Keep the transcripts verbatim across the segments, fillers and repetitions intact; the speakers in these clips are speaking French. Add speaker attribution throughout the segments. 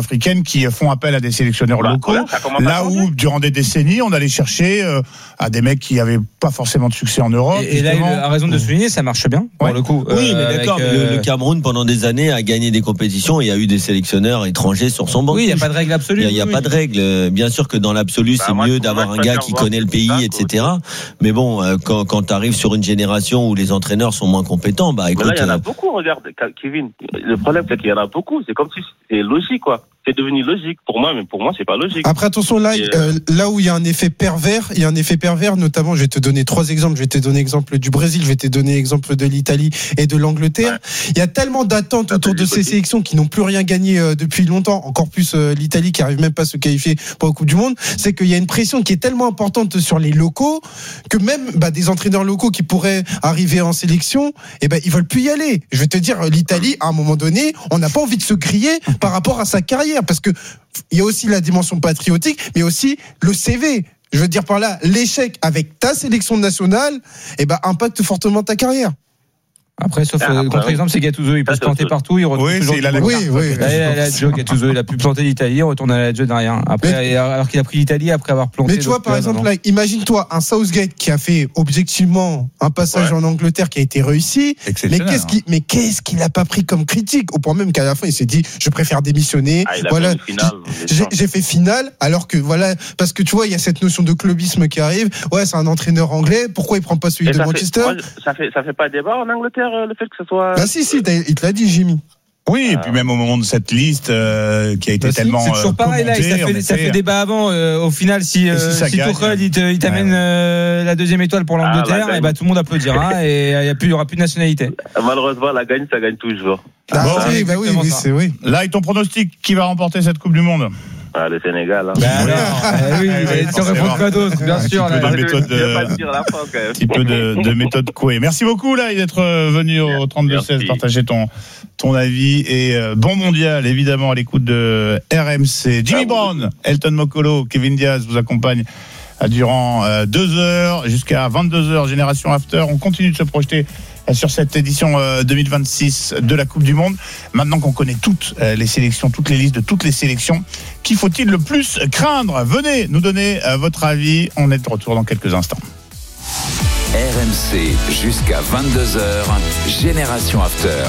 Speaker 1: africaines qui font appel à des sélectionneurs bah, locaux. Voilà, là où, durant des décennies, on allait chercher euh, à des mecs qui n'avaient pas forcément de succès en Europe.
Speaker 2: Et, et là, il a raison de souligner, ça marche bien, pour ouais. le coup.
Speaker 3: Oui, euh, mais d'accord,
Speaker 2: euh...
Speaker 3: le, le Cameroun, pendant des années, a gagné des compétitions et il y a eu des sélectionneurs étrangers sur son banc.
Speaker 2: Oui, il n'y a pas de règle absolue.
Speaker 3: Il n'y a,
Speaker 2: oui,
Speaker 3: a pas de règle. Bien sûr que dans l'absolu, bah, c'est moi, mieux d'avoir un gars qui connaît le pays, ça, et cetera. Mais bon, euh, quand, quand tu arrives sur une génération où les entraîneurs sont moins compétents, bah écoute.
Speaker 4: Mais là, il y en a beaucoup, regarde, Kevin. Le problème, c'est qu'il y en a beaucoup. C'est comme si c'était logique, quoi. C'est devenu logique pour moi, mais pour moi, c'est pas logique.
Speaker 5: Après, attention, là, euh, là où il y a un effet pervers, il y a un effet pervers, notamment, je vais te donner trois exemples. Je vais te donner l'exemple du Brésil, je vais te donner l'exemple de l'Italie et de l'Angleterre. Ouais. Il y a tellement d'attentes autour de ces sélections qui n'ont plus rien gagné euh, depuis longtemps, encore plus euh, l'Italie qui arrive même pas à se qualifier pour la Coupe du Monde. C'est qu'il y a une pression qui est tellement importante sur les locaux que même bah, des entraîneurs locaux qui pourraient arriver en sélection, eh ben, ils veulent plus y aller. Je vais te dire, l'Italie, à un moment donné, on n'a pas envie de se griller par rapport à sa carrière. Parce que il y a aussi la dimension patriotique, mais aussi le C V. Je veux dire par là, l'échec avec ta sélection nationale, eh ben, impacte fortement ta carrière.
Speaker 2: Après, sauf ah, euh, contre-exemple, c'est Gattuso, il peut se planter partout, il retourne
Speaker 1: oui,
Speaker 2: toujours.
Speaker 1: C'est, il a la
Speaker 5: oui, oui, oui.
Speaker 2: Là, la Joe Gattuso, il a pu planter l'Italie, il retourne à la Joe derrière. Après, mais, alors qu'il a pris l'Italie après avoir planté.
Speaker 5: Mais tu vois, par exemple, là, imagine-toi un Southgate qui a fait objectivement un passage ouais. en Angleterre qui a été réussi. Mais qu'est-ce qu'il, mais qu'est-ce qu'il a pas pris comme critique, au point même qu'à la fin, il s'est dit, je préfère démissionner.
Speaker 4: Ah,
Speaker 5: voilà,
Speaker 4: finale,
Speaker 5: j'ai, j'ai fait finale, alors que voilà, parce que tu vois, il y a cette notion de clubisme qui arrive. Ouais, c'est un entraîneur anglais. Pourquoi il prend pas celui de Manchester?
Speaker 4: Ça fait, ça fait pas débat en Angleterre, le fait que ce soit.
Speaker 5: Bah si, si, il te l'a dit, Jimmy.
Speaker 1: Oui, et puis même au moment de cette liste euh, qui a été bah tellement.
Speaker 2: C'est toujours pareil là, ça fait, ça fait débat avant. Euh, au final, si, euh, si, si Tuchel il, te, il t'amène ouais. euh, la deuxième étoile pour l'Angleterre, ah, et bah tout le monde applaudira et il y a plus, il y aura plus de nationalité.
Speaker 4: Malheureusement, la gagne, ça gagne toujours.
Speaker 5: Ah, bon, oui, bah oui, oui, c'est oui.
Speaker 1: Là, et ton pronostic, qui va remporter cette Coupe du Monde?
Speaker 4: Ah, le Sénégal. Hein.
Speaker 2: Bah alors, euh, oui, oui, tu réponds quoi d'autre, bien sûr.
Speaker 1: Un petit peu de méthode, de, petit peu de, de méthode couée. Merci beaucoup là d'être venu au trente-deux seize partager ton ton avis et euh, bon mondial évidemment à l'écoute de R M C. Jimmy ah, Brown, Elton Mokolo, Kevin Diaz vous accompagnent durant euh, deux heures jusqu'à vingt-deux heures. Génération After. On continue de se projeter sur cette édition deux mille vingt-six de la Coupe du Monde. Maintenant qu'on connaît toutes les sélections, toutes les listes de toutes les sélections, qui faut-il le plus craindre? Venez nous donner votre avis. On est de retour dans quelques instants.
Speaker 6: R M C jusqu'à vingt-deux heures, Génération After.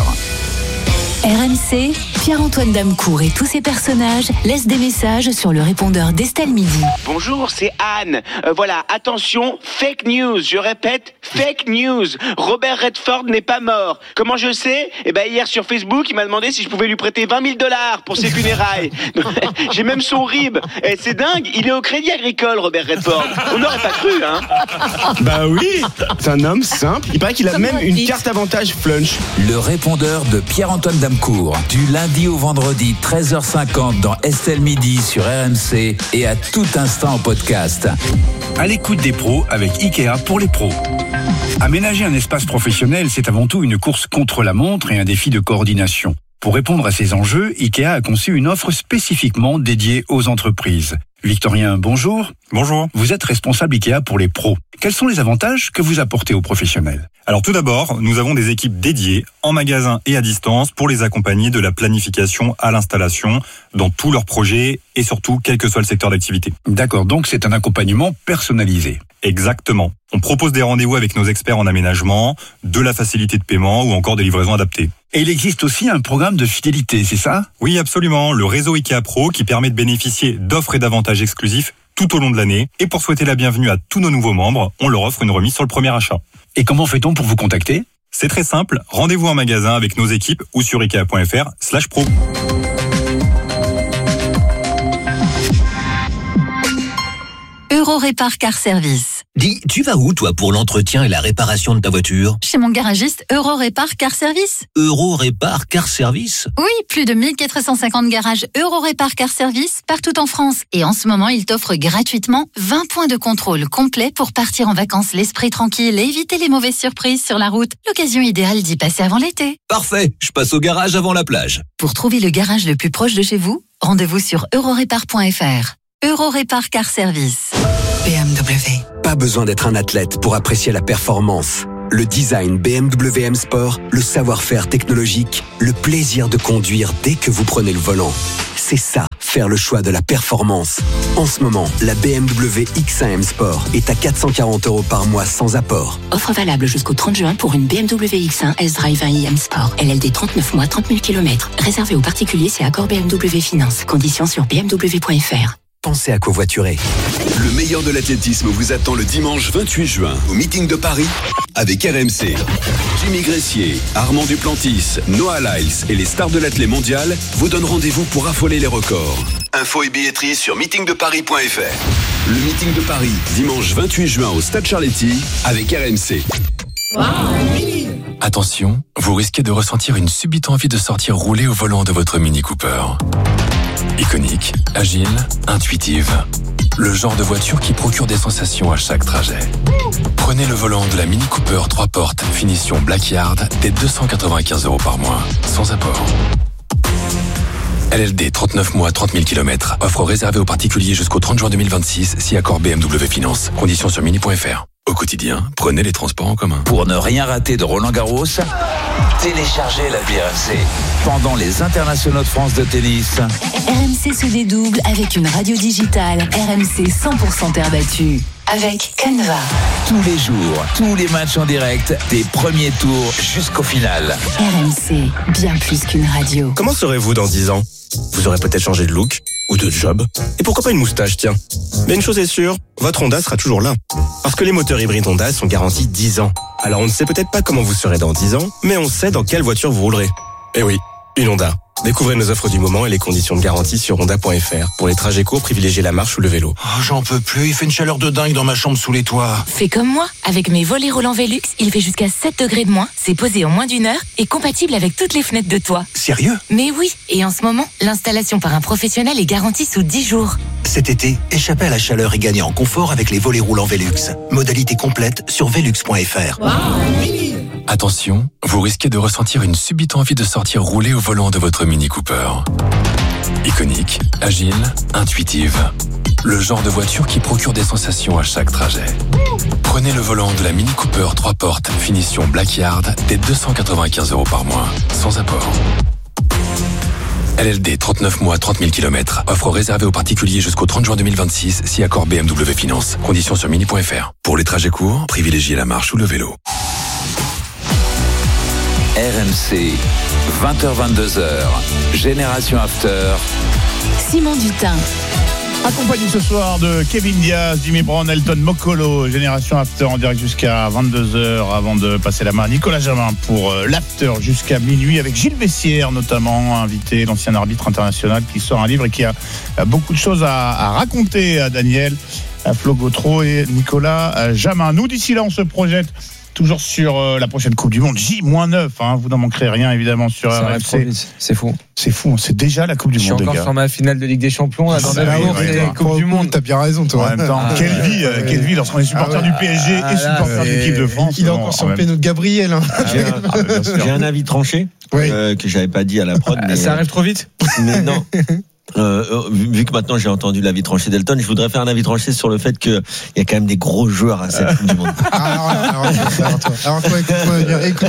Speaker 7: R M C, Pierre-Antoine Damecourt et tous ses personnages laissent des messages sur le répondeur d'Estelle Midi.
Speaker 8: Bonjour, c'est Anne. Euh, voilà, attention, fake news. Je répète, fake news. Robert Redford n'est pas mort. Comment je sais? Eh ben hier sur Facebook, il m'a demandé si je pouvais lui prêter vingt mille dollars pour ses funérailles. J'ai même son R I B. Et c'est dingue, il est au Crédit Agricole, Robert Redford. On n'aurait pas cru, hein?
Speaker 9: Bah oui, c'est un homme simple. Il paraît qu'il a Comme même une carte avantage Flunch.
Speaker 6: Le répondeur de Pierre-Antoine Damecourt, du lundi au vendredi treize heures cinquante dans Estelle Midi sur R M C et à tout instant en podcast.
Speaker 10: À l'écoute des pros avec Ikea pour les pros. Aménager un espace professionnel, c'est avant tout une course contre la montre et un défi de coordination. Pour répondre à ces enjeux, Ikea a conçu une offre spécifiquement dédiée aux entreprises. Victorien, bonjour.
Speaker 11: Bonjour.
Speaker 10: Vous êtes responsable Ikea pour les pros. Quels sont les avantages que vous apportez aux professionnels?
Speaker 11: Alors tout d'abord, nous avons des équipes dédiées en magasin et à distance pour les accompagner de la planification à l'installation dans tous leurs projets et surtout quel que soit le secteur d'activité.
Speaker 10: D'accord, donc c'est un accompagnement personnalisé.
Speaker 11: Exactement. On propose des rendez-vous avec nos experts en aménagement, de la facilité de paiement ou encore des livraisons adaptées.
Speaker 10: Et il existe aussi un programme de fidélité, c'est ça?
Speaker 11: Oui, absolument. Le réseau Ikea Pro qui permet de bénéficier d'offres et d'avantages exclusifs tout au long de l'année. Et pour souhaiter la bienvenue à tous nos nouveaux membres, on leur offre une remise sur le premier achat.
Speaker 10: Et comment fait-on pour vous contacter?
Speaker 11: C'est très simple. Rendez-vous en magasin avec nos équipes ou sur ikea.fr slash pro.
Speaker 7: Eurorépar Car Service.
Speaker 12: Dis, tu vas où, toi, pour l'entretien et la réparation de ta voiture?
Speaker 7: Chez mon garagiste Eurorépar Car Service.
Speaker 12: Eurorépar Car Service?
Speaker 7: Oui, plus de mille quatre cent cinquante garages Eurorépar Car Service partout en France. Et en ce moment, il t'offre gratuitement vingt points de contrôle complets pour partir en vacances l'esprit tranquille et éviter les mauvaises surprises sur la route. L'occasion idéale d'y passer avant l'été.
Speaker 12: Parfait, je passe au garage avant la plage.
Speaker 7: Pour trouver le garage le plus proche de chez vous, rendez-vous sur eurorépar point f r. Eurorépar Car Service.
Speaker 13: B M W.
Speaker 14: Pas besoin d'être un athlète pour apprécier la performance.
Speaker 13: Le design B M W M Sport, le savoir-faire technologique, le plaisir de conduire dès que vous prenez le volant. C'est ça, faire le choix de la performance. En ce moment, la B M W X un M Sport est à quatre cent quarante euros par mois sans apport.
Speaker 14: Offre valable jusqu'au trente juin pour une B M W X un S-Drive un i M Sport. L L D trente-neuf mois, trente mille kilomètres. Réservé aux particuliers, c'est accord B M W Finance. Conditions sur b m w point f r.
Speaker 13: Pensez à covoiturer.
Speaker 15: Le meilleur de l'athlétisme vous attend le dimanche vingt-huit juin au meeting de Paris avec R M C. Jimmy Gressier, Armand Duplantis, Noah Lyles et les stars de l'athlé mondial vous donnent rendez-vous pour affoler les records. Infos et billetterie sur meeting de paris point f r. Le meeting de Paris, dimanche vingt-huit juin au Stade Charletti avec R M C.
Speaker 16: Attention, vous risquez de ressentir une subite envie de sortir rouler au volant de votre Mini Cooper. Iconique, agile, intuitive. Le genre de voiture qui procure des sensations à chaque trajet. Prenez le volant de la Mini Cooper trois portes, finition Blackyard, dès deux cent quatre-vingt-quinze euros par mois, sans apport. L L D trente-neuf mois, trente mille kilomètres. Offre réservée aux particuliers jusqu'au trente juin deux mille vingt-six, si accord B M W Finance. Conditions sur mini point f r. Au quotidien, prenez les transports en commun.
Speaker 6: Pour ne rien rater de Roland Garros, téléchargez l'appli R M C. Pendant les internationaux de France de tennis,
Speaker 7: R M C se dédouble avec une radio digitale. R M C cent pour cent terre battue. Avec Canva.
Speaker 6: Tous les jours, tous les matchs en direct, des premiers tours jusqu'au final.
Speaker 7: R M C, bien plus qu'une radio.
Speaker 9: Comment serez-vous dans dix ans ? Vous aurez peut-être changé de look ou de job. Et pourquoi pas une moustache, tiens. Mais une chose est sûre, votre Honda sera toujours là. Parce que les moteurs hybrides Honda sont garantis dix ans. Alors on ne sait peut-être pas comment vous serez dans dix ans, mais on sait dans quelle voiture vous roulerez. Eh oui, une Honda. Découvrez nos offres du moment et les conditions de garantie sur honda point f r. Pour les trajets courts, privilégiez la marche ou le vélo.
Speaker 17: Oh, j'en peux plus, il fait une chaleur de dingue dans ma chambre sous les toits.
Speaker 14: Fais comme moi, avec mes volets roulants Velux, il fait jusqu'à sept degrés de moins, c'est posé en moins d'une heure et compatible avec toutes les fenêtres de toit.
Speaker 17: Sérieux ?
Speaker 14: Mais oui, et en ce moment, l'installation par un professionnel est garantie sous dix jours.
Speaker 17: Cet été, échappez à la chaleur et gagnez en confort avec les volets roulants Velux. Modalité complète sur velux point f r. Wow.
Speaker 16: Attention, vous risquez de ressentir une subite envie de sortir rouler au volant de votre Mini Cooper. Iconique, agile, intuitive. Le genre de voiture qui procure des sensations à chaque trajet. Prenez le volant de la Mini Cooper trois portes, finition Blackyard, dès deux cent quatre-vingt-quinze euros par mois, sans apport. L L D trente-neuf mois, trente mille kilomètres. Offre réservée aux particuliers jusqu'au trente juin deux mille vingt-six, si accord B M W Finance. Conditions sur mini point f r. Pour les trajets courts, privilégiez la marche ou le vélo.
Speaker 6: R M C, vingt heures vingt-deux heures, Génération After.
Speaker 7: Simon Dutin.
Speaker 1: Accompagné ce soir de Kevin Diaz, Jimmy Brown, Elton Mokolo, Génération After en direct jusqu'à vingt-deux heures avant de passer la main à Nicolas Jamin pour l'After jusqu'à minuit avec Gilles Vessière notamment, invité, l'ancien arbitre international qui sort un livre et qui a beaucoup de choses à, à raconter à Daniel, à Flo Gautreau et Nicolas Jamin. Nous d'ici là on se projette toujours sur euh, la prochaine Coupe du Monde, J neuf, hein, vous n'en manquerez rien évidemment sur R M C.
Speaker 2: C'est fou.
Speaker 1: C'est fou, c'est déjà la Coupe du
Speaker 2: Je
Speaker 1: Monde.
Speaker 2: Je suis encore sur ma finale de Ligue des Champions, là, dans
Speaker 1: la
Speaker 2: jours, c'est la Coupe du Monde.
Speaker 5: T'as bien raison, toi.
Speaker 1: En même temps,
Speaker 5: ah,
Speaker 1: quelle vie, euh, quelle vie lorsqu'on est supporter ah, du P S G ah, et supporter de l'équipe de France.
Speaker 5: Il est encore sur le péno de Gabriel. Hein.
Speaker 3: Ah, j'ai, un, j'ai un avis tranché
Speaker 5: oui.
Speaker 3: euh, que j'avais pas dit à la prod.
Speaker 2: Mais ça arrive trop vite.
Speaker 3: Mais non. Euh, vu que maintenant j'ai entendu l'avis tranché d'Elton, je voudrais faire un avis tranché sur le fait qu'il y a quand même des gros joueurs à cette Coupe du Monde.
Speaker 5: Alors, alors, alors, toi, alors toi, écoute-moi, écoute,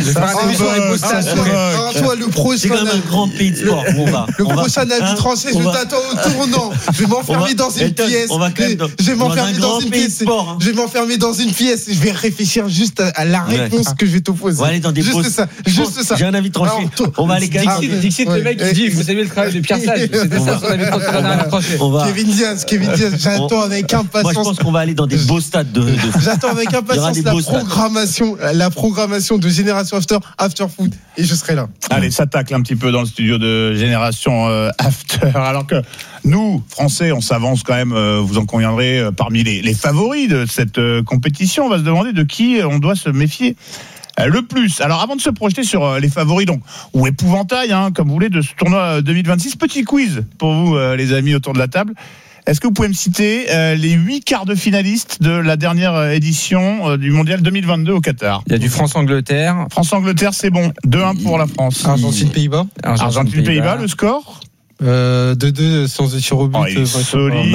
Speaker 5: alors toi, le prochain,
Speaker 3: c'est quand même un grand pays de sport.
Speaker 5: Le,
Speaker 3: on va,
Speaker 5: le
Speaker 3: on
Speaker 5: prochain
Speaker 3: va,
Speaker 5: avis tranché, je
Speaker 3: va,
Speaker 5: t'attends au tournant. Je vais m'enfermer dans une
Speaker 3: Elton,
Speaker 5: pièce.
Speaker 3: On va quand même dans,
Speaker 5: je vais m'enfermer dans, dans une pièce.
Speaker 3: Sport, hein.
Speaker 5: Je vais m'enfermer dans une pièce et je vais réfléchir juste à, à la réponse ouais. que je vais t'opposer.
Speaker 3: On va aller dans des
Speaker 5: juste
Speaker 3: postes.
Speaker 5: ça, juste ça.
Speaker 3: J'ai un avis tranché. Alors, on va aller gagner.
Speaker 2: Dixit, le mec qui dit il faut saluer le travail de Pierre Sage. C'était ça son avis tranché.
Speaker 3: On va...
Speaker 5: Kevin Diaz, Kevin Diaz, j'attends on... avec impatience.
Speaker 3: Moi, je pense qu'on va aller dans des beaux stades de. de...
Speaker 5: J'attends avec impatience la programmation, stades. la programmation de Génération After, After Foot, et je serai là.
Speaker 1: Allez, ça tacle un petit peu dans le studio de Génération euh, After, alors que nous, Français, on s'avance quand même. Euh, vous en conviendrez euh, parmi les, les favoris de cette euh, compétition. On va se demander de qui on doit se méfier le plus. Alors avant de se projeter sur les favoris, donc, ou épouvantail, hein, comme vous voulez, de ce tournoi deux mille vingt-six, petit quiz pour vous, euh, les amis, autour de la table. Est-ce que vous pouvez me citer euh, les huit quarts de finalistes de la dernière édition euh, du Mondial deux mille vingt-deux au Qatar?
Speaker 2: Il y a du France-Angleterre.
Speaker 1: France-Angleterre, c'est bon. deux un pour la France.
Speaker 5: Argentine-Pays-Bas.
Speaker 1: Argentine-Pays-Bas, le score?
Speaker 5: Euh, deux deux sans tir au but.
Speaker 1: Oh, il est solide.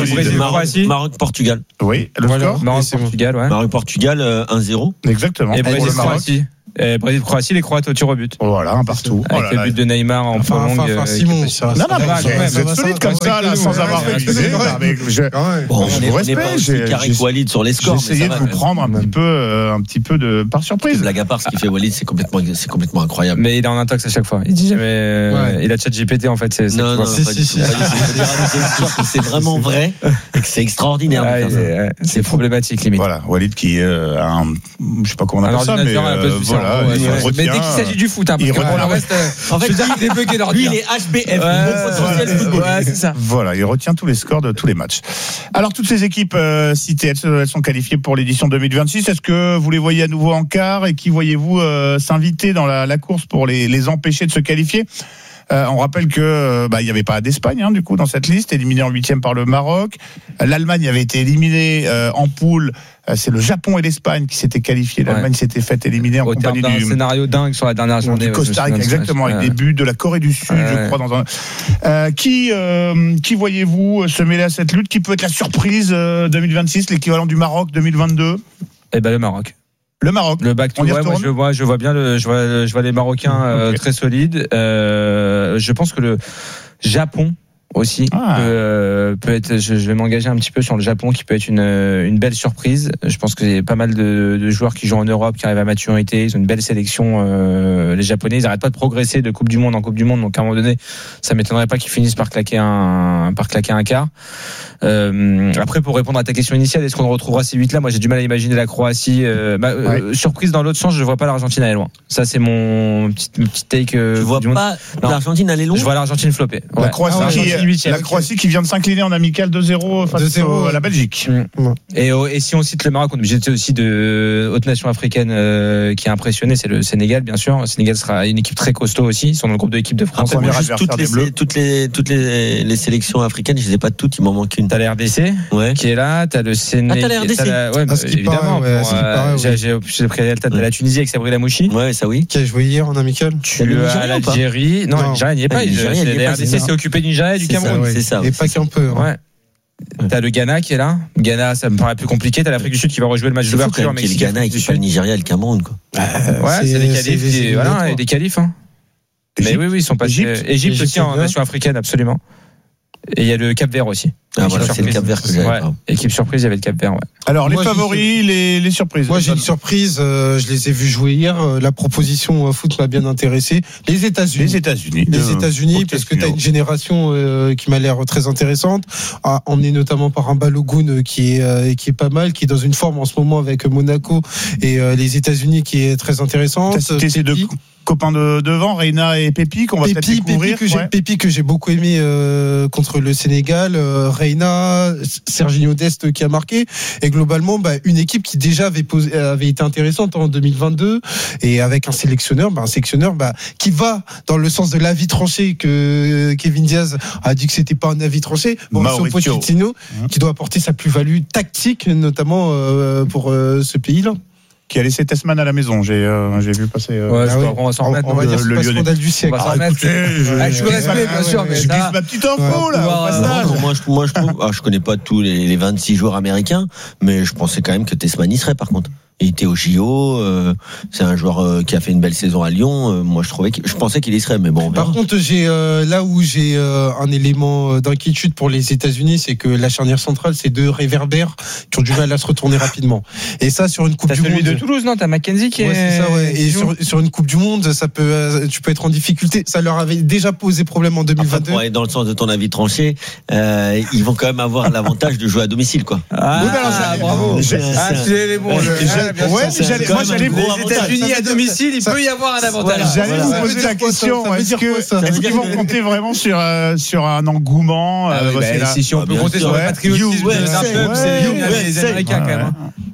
Speaker 3: Maroc-Portugal.
Speaker 1: Oui, le
Speaker 2: voilà.
Speaker 1: score.
Speaker 2: Maroc-Portugal, ouais.
Speaker 3: Maroc-Portugal, un zéro.
Speaker 1: Exactement.
Speaker 2: Et Brésil-Croatie. Et Brésil-Croatie, les Croates au tir au but.
Speaker 1: Voilà, un partout.
Speaker 2: Avec
Speaker 1: oh
Speaker 2: le but de Neymar en
Speaker 5: enfin,
Speaker 2: prolongue.
Speaker 5: Enfin, enfin, Simon, ça,
Speaker 1: non, non, mais vous êtes solide comme ça, là, sans avoir révisé.
Speaker 3: Bon, on n'est pas aussi carré que Walid sur les scores.
Speaker 1: J'ai essayé de vous prendre un petit peu, un petit peu de par surprise.
Speaker 3: Blague à part, ce qu'il fait Walid, c'est complètement, c'est complètement incroyable.
Speaker 2: Mais il est en intox à chaque fois. Il dit jamais. Il a chat G P T en fait. C'est
Speaker 3: non, non, si, si, si. C'est vraiment vrai et que c'est extraordinaire.
Speaker 2: C'est problématique limite.
Speaker 1: Voilà, Walid qui a un, je sais pas comment on appelle ça, mais voilà.
Speaker 2: Mais dès qu'il s'agit du foot, après, pour le reste,
Speaker 3: en fait,
Speaker 2: il est bugué
Speaker 3: lui, il est H B F,
Speaker 2: ouais, potentiel football. Ouais, c'est ça.
Speaker 1: Voilà, il retient tous les scores de tous les matchs. Alors, toutes ces équipes euh, citées, elles, elles sont qualifiées pour l'édition deux mille vingt-six. Est-ce que vous les voyez à nouveau en quart et qui voyez-vous euh, s'inviter dans la, la course pour les, les empêcher de se qualifier? Euh, on rappelle que bah il y avait pas d'Espagne hein, du coup dans cette liste, éliminée en huitième par le Maroc. L'Allemagne avait été éliminée euh, en poule. Euh, c'est le Japon et l'Espagne qui s'étaient qualifiés. L'Allemagne ouais. s'était faite éliminer en
Speaker 2: Au
Speaker 1: compagnie
Speaker 2: d'un
Speaker 1: du
Speaker 2: scénario dingue sur la dernière journée.
Speaker 1: Du Costa Rica, exactement, avec
Speaker 2: ouais.
Speaker 1: des buts de la Corée du Sud, ouais. je crois. Dans un... euh, qui euh, qui voyez-vous se mêler à cette lutte? Qui peut être la surprise euh, deux mille vingt-six, l'équivalent du Maroc deux mille vingt-deux?
Speaker 2: Eh ben le Maroc.
Speaker 1: Le Maroc.
Speaker 2: Le back to ouais, moi je vois, je vois bien le, je vois, je vois les Marocains euh, okay. très solides. Euh, je pense que le Japon aussi ah. peut, euh, peut être. Je, je vais m'engager un petit peu sur le Japon qui peut être une, une belle surprise. Je pense qu'il y a pas mal de, de joueurs qui jouent en Europe, qui arrivent à maturité. Ils ont une belle sélection. Euh, les Japonais, ils n'arrêtent pas de progresser de Coupe du Monde en Coupe du Monde. Donc à un moment donné, ça m'étonnerait pas qu'ils finissent par claquer un, par claquer un quart. Euh, après, pour répondre à ta question initiale, est-ce qu'on retrouvera ces huit là? Moi, j'ai du mal à imaginer la Croatie. Euh, bah, ouais. euh, surprise dans l'autre sens, je vois pas l'Argentine aller loin. Ça, c'est mon petit, petit take. Euh,
Speaker 3: tu vois pas l'Argentine aller loin?
Speaker 2: Je vois l'Argentine flopper.
Speaker 1: Ouais. La Croatie, ah ouais, qui, la Croatie qui vient de s'incliner en amical deux zéro face deux zéro à la Belgique.
Speaker 2: Mmh. Et, et si on cite le Maroc, on est obligé aussi de haute nation africaine euh, qui a impressionné, c'est le Sénégal, bien sûr. Le Sénégal sera une équipe très costaud aussi. Ils sont dans le groupe de l'équipe de France.
Speaker 3: Après, juste toutes les, toutes les toutes les les sélections africaines, je les ai pas toutes. Il m'en manque une.
Speaker 2: T'as la R D C.
Speaker 3: Ouais.
Speaker 2: Qui est là, t'as le Sénégal.
Speaker 3: Ah, t'as la R D C.
Speaker 2: La... Ouais, bah, évidemment. Paraît, ouais, pour, euh, ouais. J'ai, j'ai pris la tête de la Tunisie avec Sabri Lamouchi.
Speaker 3: Ouais, ça oui.
Speaker 5: Qui a joué hier en amical.
Speaker 2: Tu as l'Algérie. Non, l'Algérie n'y est pas. La R D C s'est occupé du Nigeria et du Cameroun.
Speaker 3: C'est ça.
Speaker 5: Et pas qu'un peu.
Speaker 2: Ouais. T'as le Ghana qui est là. Ghana, ça me paraît plus compliqué. T'as l'Afrique du Sud qui va rejouer le match d'ouverture.
Speaker 3: Mais le Ghana et qui fait le Nigeria et le Cameroun, quoi.
Speaker 2: Ouais, c'est des qualifs. Voilà, des qualifs. Mais oui, oui, ils sont passés. Égypte aussi en nation africaine, absolument. Et il y a le Cap-Vert aussi.
Speaker 3: Ah voilà, c'est le Cap-Vert que j'avais.
Speaker 2: Ouais. Équipe surprise, il y avait le Cap-Vert. Ouais.
Speaker 1: Alors, moi, les favoris, les, les surprises.
Speaker 5: Moi, j'ai une surprise. Euh, je les ai vus jouer hier. La proposition euh, foot m'a bien intéressé. Les États-Unis.
Speaker 1: Les États-Unis.
Speaker 5: Les États-Unis, parce que tu as une génération euh, qui m'a l'air très intéressante, à, emmenée notamment par un Balogun qui est euh, qui est pas mal, qui est dans une forme en ce moment avec Monaco et euh, les États-Unis qui est très intéressante.
Speaker 1: T'as cité ces deux copains de devant, Reina et Pépi, qu'on va
Speaker 5: Pépi,
Speaker 1: peut-être découvrir.
Speaker 5: Pépi que, ouais. j'ai, Pépi que j'ai beaucoup aimé euh, contre le Sénégal, euh, Reina, Serginho Dest qui a marqué, et globalement bah, une équipe qui déjà avait, posé, avait été intéressante en deux mille vingt-deux, et avec un sélectionneur, bah, un sélectionneur bah, qui va dans le sens de l'avis tranché que Kevin Diaz a dit que c'était pas un avis tranché, Mauricio Pochettino, mmh. qui doit apporter sa plus-value tactique, notamment euh, pour euh, ce pays-là.
Speaker 1: Qui a laissé Tessman à la maison, j'ai euh, j'ai vu passer. Euh,
Speaker 2: ouais, ah oui. On va s'en remettre.
Speaker 5: On va dire le, le scandale du siècle.
Speaker 2: On va s'en remettre. Je suis respect, bien sûr, mais
Speaker 1: je glisse ma petite info là.
Speaker 3: Moi, je moi je trouve, ah, je connais pas tous les, les vingt-six joueurs américains, mais je pensais quand même que Tessman y serait par contre. Il était au J O, euh, c'est un joueur euh, qui a fait une belle saison à Lyon. Euh, moi, je trouvais, que, je pensais qu'il y serait, mais bon. On verra.
Speaker 5: Par contre, j'ai euh, là où j'ai euh, un élément d'inquiétude pour les États-Unis, c'est que la charnière centrale, c'est deux réverbères qui ont du mal à se retourner rapidement. Et ça, sur une Coupe
Speaker 2: t'as
Speaker 5: du
Speaker 2: celui
Speaker 5: Monde.
Speaker 2: de Toulouse, non? T'as Mackenzie qui
Speaker 5: ouais,
Speaker 2: est.
Speaker 5: C'est ça, ouais. Et sur, sur une Coupe du Monde, ça peut, euh, tu peux être en difficulté. Ça leur avait déjà posé problème en deux mille vingt-deux.
Speaker 3: Après, pour aller dans le sens de ton avis tranché, euh, ils vont quand même avoir l'avantage de jouer à domicile, quoi.
Speaker 2: Ah, oui, alors, bravo.
Speaker 3: C'est,
Speaker 2: ah, c'est les bons.
Speaker 1: Ouais, j'allais. Moi, j'allais
Speaker 2: les États-Unis à domicile, il peut y avoir un avantage.
Speaker 1: J'allais vous poser la question. Est-ce qu'ils vont compter vraiment sur sur un engouement?
Speaker 2: Si on peut compter sur le patriotisme d'un peuple, c'est les Américains quand même.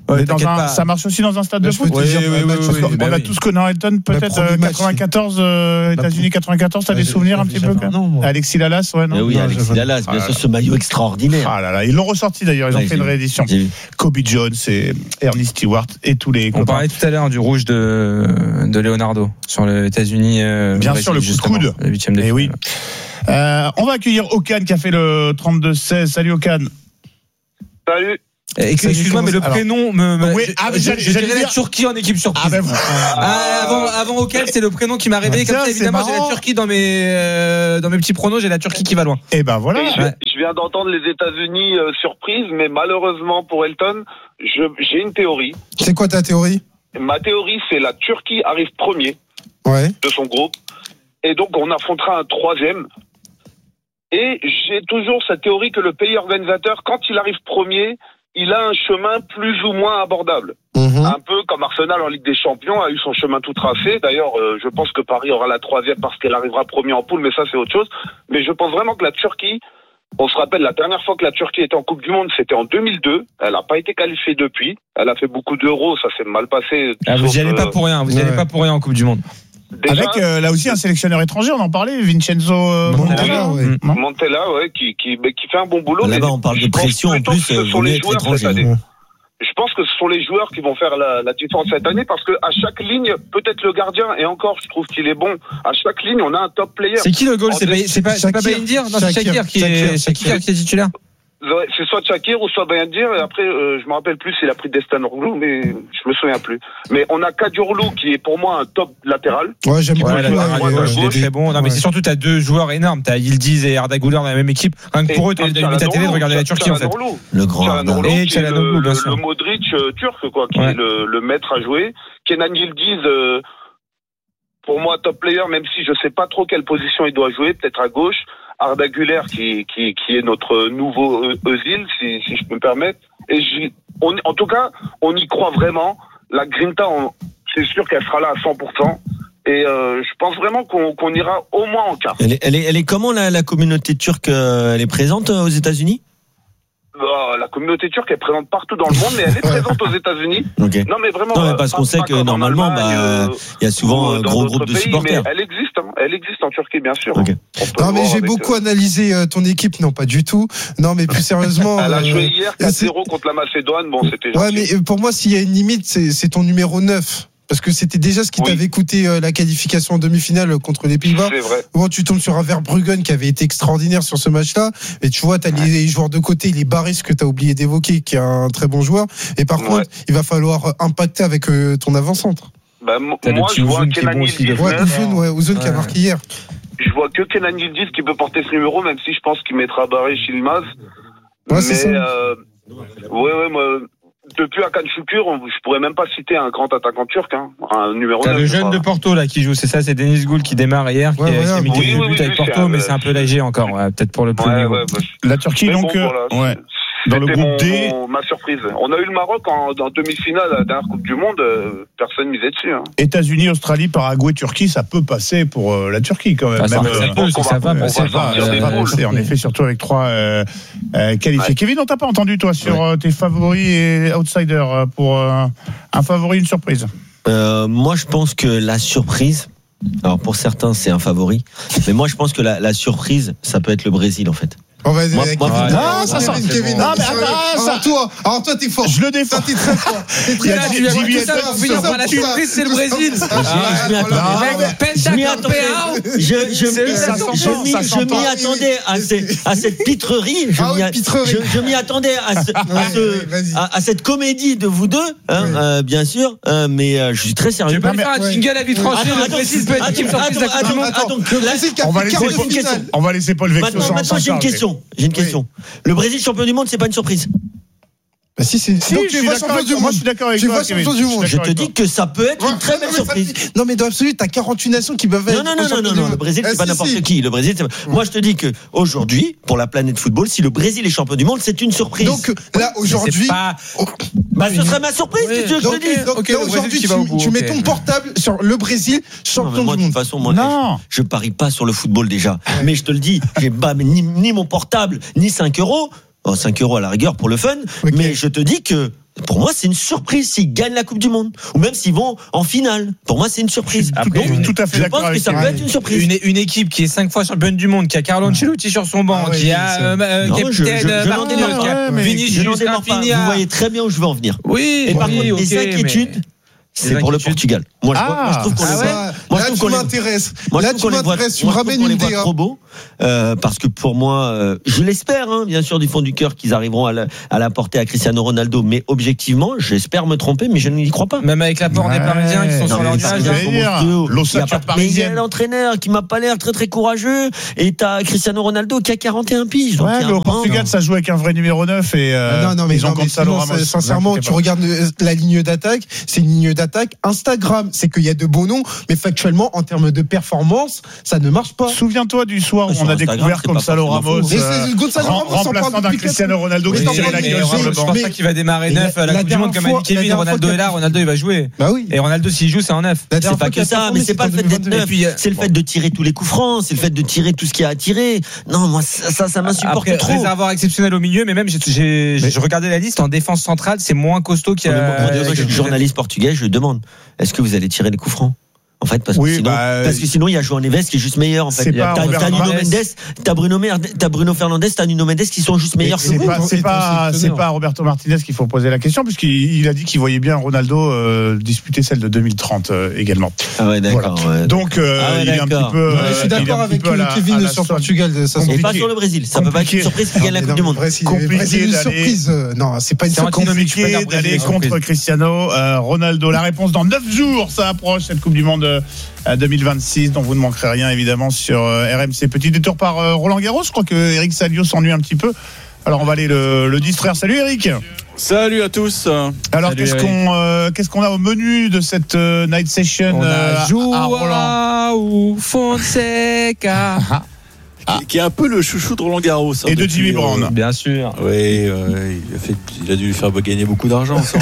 Speaker 1: Ouais, dans un, ça marche aussi dans un stade de foot.
Speaker 2: Oui, oui, oui, oui, oui,
Speaker 1: on a tous connu Ayrton, peut-être euh, quatre-vingt-quatorze, euh, États-Unis quatre-vingt-quatorze. T'as des souvenirs un petit peu quand même. Alexis Lalas, ouais, non.
Speaker 3: Oui, non, Alexis Lalas, bien sûr, ce maillot extraordinaire.
Speaker 1: Ah là là, ils l'ont ressorti d'ailleurs, ils ont fait une réédition. Kobe Jones et Ernie Stewart et tous les.
Speaker 2: On parlait tout à l'heure du rouge de de Leonardo sur les États-Unis.
Speaker 1: Bien sûr, le coup de coude.
Speaker 2: Le huitième de
Speaker 1: finale. Oui. Euh, on va accueillir Okan qui a fait le trente-deux seize. Salut Okan.
Speaker 18: Salut.
Speaker 2: Excuse-moi, mais le
Speaker 1: alors,
Speaker 2: prénom me. me
Speaker 1: oui,
Speaker 2: je,
Speaker 1: ah,
Speaker 2: je, je, je dirais
Speaker 1: dire...
Speaker 2: la Turquie en équipe surprise.
Speaker 1: Ah, ben,
Speaker 2: ah, avant, avant Okan, c'est le prénom qui m'a réveillé.
Speaker 1: Ah,
Speaker 2: comme ça, évidemment, j'ai la Turquie dans mes euh, dans mes petits pronos. J'ai la Turquie qui va loin.
Speaker 1: Et ben voilà.
Speaker 18: Et je, ouais. je viens d'entendre les États-Unis euh, surprise, mais malheureusement pour Elton, je, j'ai une théorie.
Speaker 5: C'est quoi ta théorie?
Speaker 18: Ma théorie, c'est la Turquie arrive premier
Speaker 5: ouais.
Speaker 18: de son groupe, et donc on affrontera un troisième. Et j'ai toujours cette théorie que le pays organisateur, quand il arrive premier, il a un chemin plus ou moins abordable. Mmh. Un peu comme Arsenal en Ligue des Champions a eu son chemin tout tracé. D'ailleurs, euh, je pense que Paris aura la troisième parce qu'elle arrivera premier en poule, mais ça c'est autre chose. Mais je pense vraiment que la Turquie, on se rappelle la dernière fois que la Turquie était en Coupe du Monde, c'était en deux mille deux. Elle n'a pas été qualifiée depuis. Elle a fait beaucoup d'euros, ça s'est mal passé.
Speaker 2: Ah, vous n'y allez euh... pas pour rien, vous n'y ouais. allez pas pour rien en Coupe du Monde.
Speaker 1: Déjà, avec euh, là aussi un sélectionneur étranger, on en parlait, Vincenzo euh, Montella,
Speaker 18: ouais. Montella, ouais, qui, qui, qui fait un bon boulot.
Speaker 3: Là-bas, on parle de pression en plus.
Speaker 18: Ce sont les joueurs cette année. Ouais. Je pense que ce sont les joueurs qui vont faire la, la différence cette année parce que à chaque ligne, peut-être le gardien, et encore, je trouve qu'il est bon. À chaque ligne, on a un top player.
Speaker 2: C'est qui le goal? C'est, c'est pas, c'est pas Baïndir? Non, c'est Shakir qui est, Shakir qui est titulaire.
Speaker 18: C'est soit Shakir ou soit Bayandir, et après, euh, je me rappelle plus s'il a pris Destanoglu, mais je me souviens plus. Mais on a Kadioglu qui est pour moi un top latéral.
Speaker 5: Ouais, j'aime beaucoup.
Speaker 2: Ouais, il est très bon. Non, mais c'est surtout, t'as deux joueurs énormes. T'as Yildiz et Arda Güler dans la même équipe. Rien que pour eux, t'as une à télé de regarder la Turquie, en fait.
Speaker 3: Le grand.
Speaker 18: Et Çalhanoğlu, bien sûr. Le Modric turc, quoi, qui est le maître à jouer. Kenan Yildiz, pour moi, top player, même si je sais pas trop quelle position il doit jouer, peut-être à gauche. Arda Güler qui, qui, qui est notre nouveau Özil, si, si je peux me permettre. Et on, en tout cas, on y croit vraiment. La Grinta, on, c'est sûr qu'elle sera là à cent pour cent. Et euh, je pense vraiment qu'on, qu'on ira au moins en quart.
Speaker 3: Elle est, elle est, elle est comment la, la communauté turque? Elle est présente aux États-Unis?
Speaker 18: Oh, la communauté turque est présente partout dans le monde, mais elle est présente aux États-Unis.
Speaker 3: Okay.
Speaker 18: Non, mais vraiment.
Speaker 3: Non, mais parce qu'on sait que normalement, bah, il bah, y a souvent un gros groupe de pays, supporters.
Speaker 18: Mais elle existe, hein. Elle existe en Turquie, bien sûr.
Speaker 3: Okay.
Speaker 5: Non, mais j'ai beaucoup euh... analysé euh, ton équipe, non, pas du tout. Non, mais plus sérieusement.
Speaker 18: Elle a joué hier quatre zéro contre la Macédoine. Bon, c'était.
Speaker 5: Ouais, gentil. Mais pour moi, s'il y a une limite, c'est, c'est ton numéro neuf. Parce que c'était déjà ce qui oui. t'avait coûté euh, la qualification en demi-finale contre les Pays-Bas.
Speaker 18: C'est vrai.
Speaker 5: Bon, tu tombes sur un Verbruggen qui avait été extraordinaire sur ce match-là. Et tu vois, t'as ouais. les joueurs de côté, les Barris que t'as oublié d'évoquer, qui est un très bon joueur. Et par ouais. contre, il va falloir impacter avec euh, ton avant-centre.
Speaker 18: Bah, m- moi, je vois Kenan Yildiz.
Speaker 5: Ouais, Ouzun, ouais, Ouzun ouais. qui a marqué hier.
Speaker 18: Je vois que Kenan Yildiz qui peut porter ce numéro, même si je pense qu'il mettra Barış Yılmaz.
Speaker 5: Ouais, c'est ça.
Speaker 18: Mais, euh, ouais, ouais, moi, depuis Hakan Şükür, je pourrais même pas citer un grand attaquant turc, hein, un numéro
Speaker 2: T'as
Speaker 18: neuf.
Speaker 2: Le jeune pas... de Porto là qui joue, c'est ça, c'est Denis Goul qui démarre hier, ouais, qui, ouais, a, qui a mis oui, quelques oui, buts oui, avec oui, Porto, mais c'est un peu léger encore, ouais, peut-être pour le plus
Speaker 18: ouais,
Speaker 2: niveau.
Speaker 18: Ouais, bah,
Speaker 1: la Turquie donc, bon, voilà, ouais. Dans le groupe D,
Speaker 18: mon, ma surprise. On a eu le Maroc en, en demi-finale à la dernière Coupe du Monde. Euh, personne misait dessus. Hein.
Speaker 1: États-Unis, Australie, Paraguay, Turquie, ça peut passer pour euh, la Turquie quand même.
Speaker 2: Ah, ça,
Speaker 1: même
Speaker 2: ça,
Speaker 1: euh,
Speaker 2: peut, ça, ça va passer.
Speaker 1: Ça va, ça va passer. En effet, surtout avec trois euh, euh, qualifiés. Ouais. Kevin, on t'a pas entendu toi sur ouais. tes favoris et outsiders pour euh, un favori, une surprise.
Speaker 3: Euh, moi, je pense que la surprise. Alors pour certains, c'est un favori, mais moi, je pense que la, la surprise, ça peut être le Brésil en fait.
Speaker 5: On va aider
Speaker 1: avec Kevin. Non, ça sent Kevin. Non, mais attends, ça.
Speaker 5: Toi, alors toi, t'es fort.
Speaker 1: Je le défends.
Speaker 5: T'es très fort. T'es très fort.
Speaker 2: Tu as dit ça, la surprise, c'est le Brésil.
Speaker 3: Je m'y attendais. Je m'y attendais à cette pitrerie. Je m'y attendais à cette comédie de vous deux, bien sûr, mais je suis très sérieux.
Speaker 2: Je vais faire un jingle à vite tranché. Le Brésil peut être équipe surprise de la Coupe du Monde.
Speaker 1: On va laisser Paul Vexo.
Speaker 3: Maintenant, j'ai une question. J'ai une question. Oui. Le Brésil champion du monde, c'est pas une surprise.
Speaker 5: Bah si, c'est.
Speaker 1: Si, donc tu vois champion du monde. Moi, je suis d'accord avec
Speaker 5: tu
Speaker 1: toi.
Speaker 5: vois champion du monde.
Speaker 3: Je te dis que ça peut être ouais, une très belle surprise.
Speaker 5: Ça, non, mais dans l'absolu, t'as quarante-huit nations qui peuvent être.
Speaker 3: Non, non, non, non, non, non. Le Brésil, c'est ah, pas si, n'importe si. qui. Le Brésil, c'est... Ouais. Moi, je te dis que aujourd'hui, pour la planète football, si le Brésil est champion du monde, c'est une surprise.
Speaker 5: Donc là, aujourd'hui,
Speaker 3: pas... bah, ce serait ma surprise. Oui. Que je
Speaker 5: donc,
Speaker 3: te dis.
Speaker 5: Donc, okay, là, aujourd'hui, tu, bout, tu okay. mets ton portable sur le Brésil champion
Speaker 3: non, moi,
Speaker 5: du monde.
Speaker 3: De toute façon, moi, non. je parie pas sur le football déjà. Mais je te le dis, j'ai pas ni mon portable ni cinq euros. cinq euros à la rigueur pour le fun. Mais je te dis que Pour moi, c'est une surprise s'ils gagnent la Coupe du Monde, ou même s'ils vont en finale. Pour moi, c'est une surprise.
Speaker 1: Après,
Speaker 3: Donc,
Speaker 1: tout à fait
Speaker 3: je
Speaker 1: d'accord
Speaker 3: pense que
Speaker 1: avec
Speaker 3: ça
Speaker 1: toi.
Speaker 3: peut être une surprise.
Speaker 2: Une, une équipe qui est cinq fois championne du monde, qui a Carlo Ancelotti sur son banc,
Speaker 5: Ah ouais,
Speaker 2: qui a
Speaker 5: c'est-
Speaker 2: euh, euh,
Speaker 3: Non, je- je-
Speaker 2: capitaine
Speaker 3: je n'en
Speaker 2: Martinez,
Speaker 3: démarre
Speaker 2: qui a
Speaker 3: pas.
Speaker 1: mais
Speaker 3: Je
Speaker 2: Vinicius,
Speaker 3: n'en démarre pas.
Speaker 2: Rafinha.
Speaker 3: Vous voyez très bien où je veux en venir.
Speaker 2: Oui,
Speaker 3: Et par
Speaker 2: oui,
Speaker 3: contre,
Speaker 2: ok,
Speaker 3: les inquiétudes,
Speaker 2: mais-
Speaker 3: c'est
Speaker 2: les
Speaker 3: pour le
Speaker 2: inquiétudes.
Speaker 3: Portugal. Moi, je,
Speaker 1: Ah,
Speaker 3: moi, je trouve qu'on
Speaker 2: ah
Speaker 3: les
Speaker 2: ouais.
Speaker 3: voit. Moi, je
Speaker 5: Là,
Speaker 3: trouve
Speaker 5: tu
Speaker 3: qu'on les-
Speaker 5: m'intéresses.
Speaker 3: Moi, je
Speaker 5: Là,
Speaker 3: trouve
Speaker 5: tu
Speaker 3: qu'on les voit-
Speaker 5: m'intéresses. Tu
Speaker 3: moi,
Speaker 5: me
Speaker 3: je trouve
Speaker 5: ramènes
Speaker 3: qu'on les
Speaker 5: une
Speaker 3: voit
Speaker 5: idée.
Speaker 3: trop beaux, euh, parce que pour moi, euh, je l'espère, hein, bien sûr, du fond du cœur, qu'ils arriveront à la, à la porter à Cristiano Ronaldo. Mais objectivement, j'espère me tromper, mais je n'y crois pas.
Speaker 2: Même avec l'apport des
Speaker 1: Ouais.
Speaker 2: Parisiens qui sont
Speaker 1: Non,
Speaker 2: sur
Speaker 1: mais
Speaker 2: leur
Speaker 1: les
Speaker 2: nuage.
Speaker 1: Parisiens,
Speaker 2: hein.
Speaker 1: j'allais dire,
Speaker 3: Il y a
Speaker 1: l'ossature
Speaker 3: pas- mais il y a
Speaker 1: parisienne.
Speaker 3: l'entraîneur qui m'a pas l'air très très courageux, et t'as Cristiano Ronaldo qui a quarante et un piges. Donc
Speaker 1: Ouais,
Speaker 3: il y a
Speaker 1: mais
Speaker 3: un
Speaker 1: au
Speaker 3: moment,
Speaker 1: Portugal,
Speaker 3: non.
Speaker 1: ça joue avec un vrai numéro neuf et euh,
Speaker 5: Ah non, non, mais,
Speaker 1: ils ont
Speaker 5: non, mais
Speaker 1: Gonzalo
Speaker 5: sinon,
Speaker 1: Ramos.
Speaker 5: c'est- sincèrement,
Speaker 1: Vous inquiétez
Speaker 5: tu
Speaker 1: pas.
Speaker 5: regardes euh, la ligne d'attaque, c'est une ligne d'attaque Instagram. C'est qu'il y a de beaux noms, mais factuellement, en termes de performance, ça ne marche pas.
Speaker 1: Souviens-toi du soir où
Speaker 3: Sur
Speaker 1: on a
Speaker 3: Instagram,
Speaker 1: découvert
Speaker 3: c'est pas
Speaker 1: Gonzalo
Speaker 3: forcément
Speaker 1: Ramos,
Speaker 3: faux.
Speaker 5: Mais
Speaker 1: euh,
Speaker 5: c'est Gonzalo
Speaker 1: rem-
Speaker 5: Ramos, on
Speaker 1: remplaçant
Speaker 5: parle
Speaker 1: d'un
Speaker 5: depuis
Speaker 1: Cristiano Ronaldo
Speaker 5: Mais
Speaker 1: qui
Speaker 5: non,
Speaker 1: tirait la
Speaker 5: mais
Speaker 1: gueule
Speaker 5: je-
Speaker 1: sur le
Speaker 2: Je
Speaker 1: banc.
Speaker 2: pense
Speaker 5: Mais-
Speaker 2: pas qu'il va démarrer
Speaker 5: mais
Speaker 2: neuf
Speaker 5: la-
Speaker 2: à la
Speaker 5: la
Speaker 2: Coupe du Monde
Speaker 5: dernière
Speaker 2: comme a
Speaker 5: fois-
Speaker 2: dit Kevin.
Speaker 5: la dernière
Speaker 2: Ronaldo
Speaker 5: fois
Speaker 2: est là,
Speaker 5: qu'il a-
Speaker 2: Ronaldo il va jouer.
Speaker 5: Bah oui.
Speaker 2: Et Ronaldo s'il joue, c'est en neuf.
Speaker 5: La
Speaker 3: C'est
Speaker 5: dernière
Speaker 3: pas
Speaker 5: fois
Speaker 3: que
Speaker 5: qu'il a
Speaker 3: ça, mais
Speaker 5: performé,
Speaker 3: c'est pas le
Speaker 5: c'était
Speaker 3: fait
Speaker 5: en
Speaker 3: d'être
Speaker 5: deux mille vingt-deux.
Speaker 3: neuf,
Speaker 2: Et puis, euh,
Speaker 3: c'est le fait de tirer tous les coups francs, c'est le fait de tirer tout ce qui a à tirer. Non, moi ça, ça, ça m'insupporte
Speaker 2: Après,
Speaker 3: trop.
Speaker 2: réservoir exceptionnel au milieu, mais même j'ai, j'ai, je regardais la liste en défense centrale, c'est moins costaud qu'il y
Speaker 3: Mais moi, moi,
Speaker 2: a.
Speaker 3: moi, je suis journaliste portugais, je demande est-ce que vous allez tirer les coups francs? En fait, parce que,
Speaker 1: Oui,
Speaker 3: sinon,
Speaker 1: bah,
Speaker 3: parce que sinon, il y a João Neves qui est juste meilleur. En fait,
Speaker 1: c'est pas
Speaker 3: t'as,
Speaker 1: Roberto
Speaker 3: t'as Nuno
Speaker 2: Martinez.
Speaker 3: Mendes, t'as Bruno, Merde- t'as Bruno Fernandes, t'as Nuno Mendes qui sont juste meilleurs que
Speaker 1: C'est
Speaker 3: vous.
Speaker 1: pas, c'est
Speaker 5: Et ton
Speaker 1: pas, c'est
Speaker 5: sélectionneur.
Speaker 1: pas à Roberto Martinez qu'il faut poser la question, puisqu'il il a dit qu'il voyait bien Ronaldo euh, disputer celle de deux mille trente euh, également.
Speaker 3: Ah ouais, d'accord. Ouais.
Speaker 1: Donc, euh,
Speaker 3: Ah ouais,
Speaker 1: il est un
Speaker 3: d'accord.
Speaker 1: petit peu.
Speaker 5: Ouais,
Speaker 1: euh,
Speaker 5: je suis
Speaker 1: il est un
Speaker 5: d'accord
Speaker 1: petit
Speaker 5: avec
Speaker 1: peu à la- à
Speaker 5: Kevin
Speaker 1: la
Speaker 5: sur
Speaker 1: solde.
Speaker 5: Portugal. Ça, ça
Speaker 3: Et
Speaker 1: compliqué.
Speaker 3: pas sur le Brésil. Ça peut pas être une surprise qui gagne la Coupe du Monde.
Speaker 5: Brésil,
Speaker 1: Compliqué
Speaker 5: Brésil, une
Speaker 1: d'aller-
Speaker 5: surprise. euh, Non, c'est pas une
Speaker 2: C'est
Speaker 5: surprise.
Speaker 2: antinomique, je peux
Speaker 1: Compliqué
Speaker 2: dire Brésil,
Speaker 1: d'aller
Speaker 2: surprise.
Speaker 1: contre Cristiano euh, Ronaldo. La réponse dans neuf jours, ça approche cette Coupe du Monde euh, deux mille vingt-six, dont vous ne manquerez rien évidemment sur euh, R M C. Petit détour par euh, Roland Garros. Je crois que Eric Salio s'ennuie un petit peu. Alors on va aller le, le distraire. Salut Eric.
Speaker 19: Salut à tous.
Speaker 1: Alors
Speaker 2: Salut,
Speaker 1: qu'est-ce
Speaker 2: Eric.
Speaker 1: qu'on euh, qu'est-ce qu'on a au menu de cette euh, night session
Speaker 2: On
Speaker 1: euh,
Speaker 2: a
Speaker 1: à, à Roland
Speaker 2: Joao Fonseca.
Speaker 19: Qui, qui est un peu le chouchou de Roland Garros. hein,
Speaker 1: Et de
Speaker 19: depuis,
Speaker 1: Jimmy
Speaker 19: euh,
Speaker 1: Brown.
Speaker 2: Bien sûr.
Speaker 19: Oui, euh, il, a fait, il a dû lui faire gagner beaucoup d'argent. ça,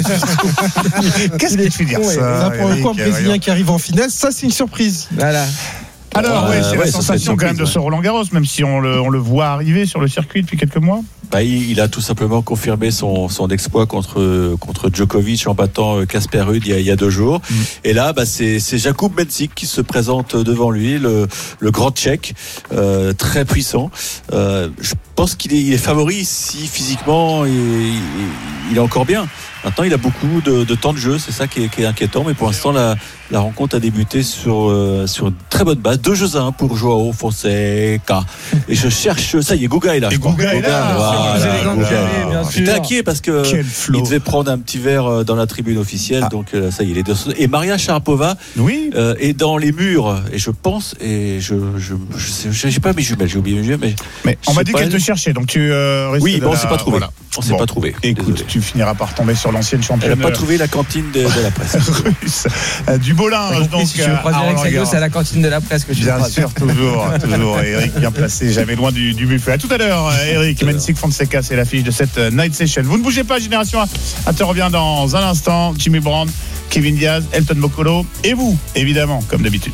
Speaker 19: hein.
Speaker 1: Qu'est-ce que tu veux dire ça
Speaker 5: Là, pour le
Speaker 1: Eric,
Speaker 5: coup, un Brésilien
Speaker 1: voyons.
Speaker 5: qui arrive en finale, ça, c'est une surprise.
Speaker 2: Voilà.
Speaker 1: Alors
Speaker 19: Ouais,
Speaker 1: ouais, c'est
Speaker 19: ouais,
Speaker 1: la
Speaker 19: ça serait
Speaker 1: sensation
Speaker 19: une
Speaker 1: quand même de
Speaker 19: surprise,
Speaker 1: ce Roland Garros, même si on le, on le voit arriver sur le circuit depuis quelques mois.
Speaker 19: Bah, il, il a tout simplement confirmé son, son exploit contre, contre Djokovic en battant Casper Ruud il y a, il y a deux jours.
Speaker 1: Mm.
Speaker 19: Et là, bah, c'est, c'est Jakub Mensik qui se présente devant lui, le, le grand Tchèque, euh, très puissant. Euh, je pense qu'il est, il est favori si physiquement il, il, il est encore bien. Maintenant, il a beaucoup de, de temps de jeu, c'est ça qui est, qui est inquiétant. Mais pour l'instant, la, la rencontre a débuté sur, euh, sur une très bonne base. Deux jeux à un pour Joao Fonseca. Et je cherche, ça y est, Guga est là.
Speaker 1: Et
Speaker 19: je crois.
Speaker 1: Guga est là,
Speaker 19: voilà,
Speaker 2: bien sûr, vous allez
Speaker 19: Guga.
Speaker 2: gagner, bien sûr.
Speaker 19: J'étais inquiet parce que
Speaker 1: Quel flow.
Speaker 19: il devait prendre un petit verre euh, dans la tribune officielle.
Speaker 1: Ah.
Speaker 19: Donc euh, ça y est, les deux. Et Maria Sharapova
Speaker 1: Oui.
Speaker 19: euh, est dans les murs. Et je pense, et je je je sais, je sais pas mes jumelles, j'ai oublié mes jumelles, mais
Speaker 1: Mais on
Speaker 19: je
Speaker 1: m'a
Speaker 19: sais
Speaker 1: dit
Speaker 19: pas,
Speaker 1: qu'elle te
Speaker 19: elle-
Speaker 1: cherchait, donc tu euh, risques
Speaker 19: oui,
Speaker 1: de
Speaker 19: bon, on
Speaker 1: la-
Speaker 19: s'est pas trouvé.
Speaker 1: voilà.
Speaker 19: On s'est
Speaker 1: Bon.
Speaker 19: pas trouvé.
Speaker 1: Écoute,
Speaker 19: Désolé.
Speaker 1: tu finiras par tomber sur l'ancienne
Speaker 19: Elle
Speaker 1: championne
Speaker 19: n'a pas
Speaker 1: euh,
Speaker 19: trouvé la cantine de, de la presse.
Speaker 1: russe. Euh, Du beau linge, donc.
Speaker 2: si tu veux
Speaker 1: euh,
Speaker 2: croiser
Speaker 1: à
Speaker 2: Eric
Speaker 1: Roland
Speaker 2: Salio,
Speaker 1: Garros.
Speaker 2: c'est à la cantine de la presse que tu
Speaker 1: Bien
Speaker 2: croises.
Speaker 1: sûr, toujours, toujours. Eric bien placé, jamais loin du, du buffet. À tout à l'heure, euh, Eric. Mensik Fonseca, c'est l'affiche de cette euh, night session. Vous ne bougez pas, Génération A. A te revient dans un instant. Jimmy Brown, Kevin Diaz, Elton Mokolo et vous, évidemment, comme d'habitude.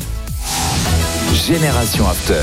Speaker 6: Génération After.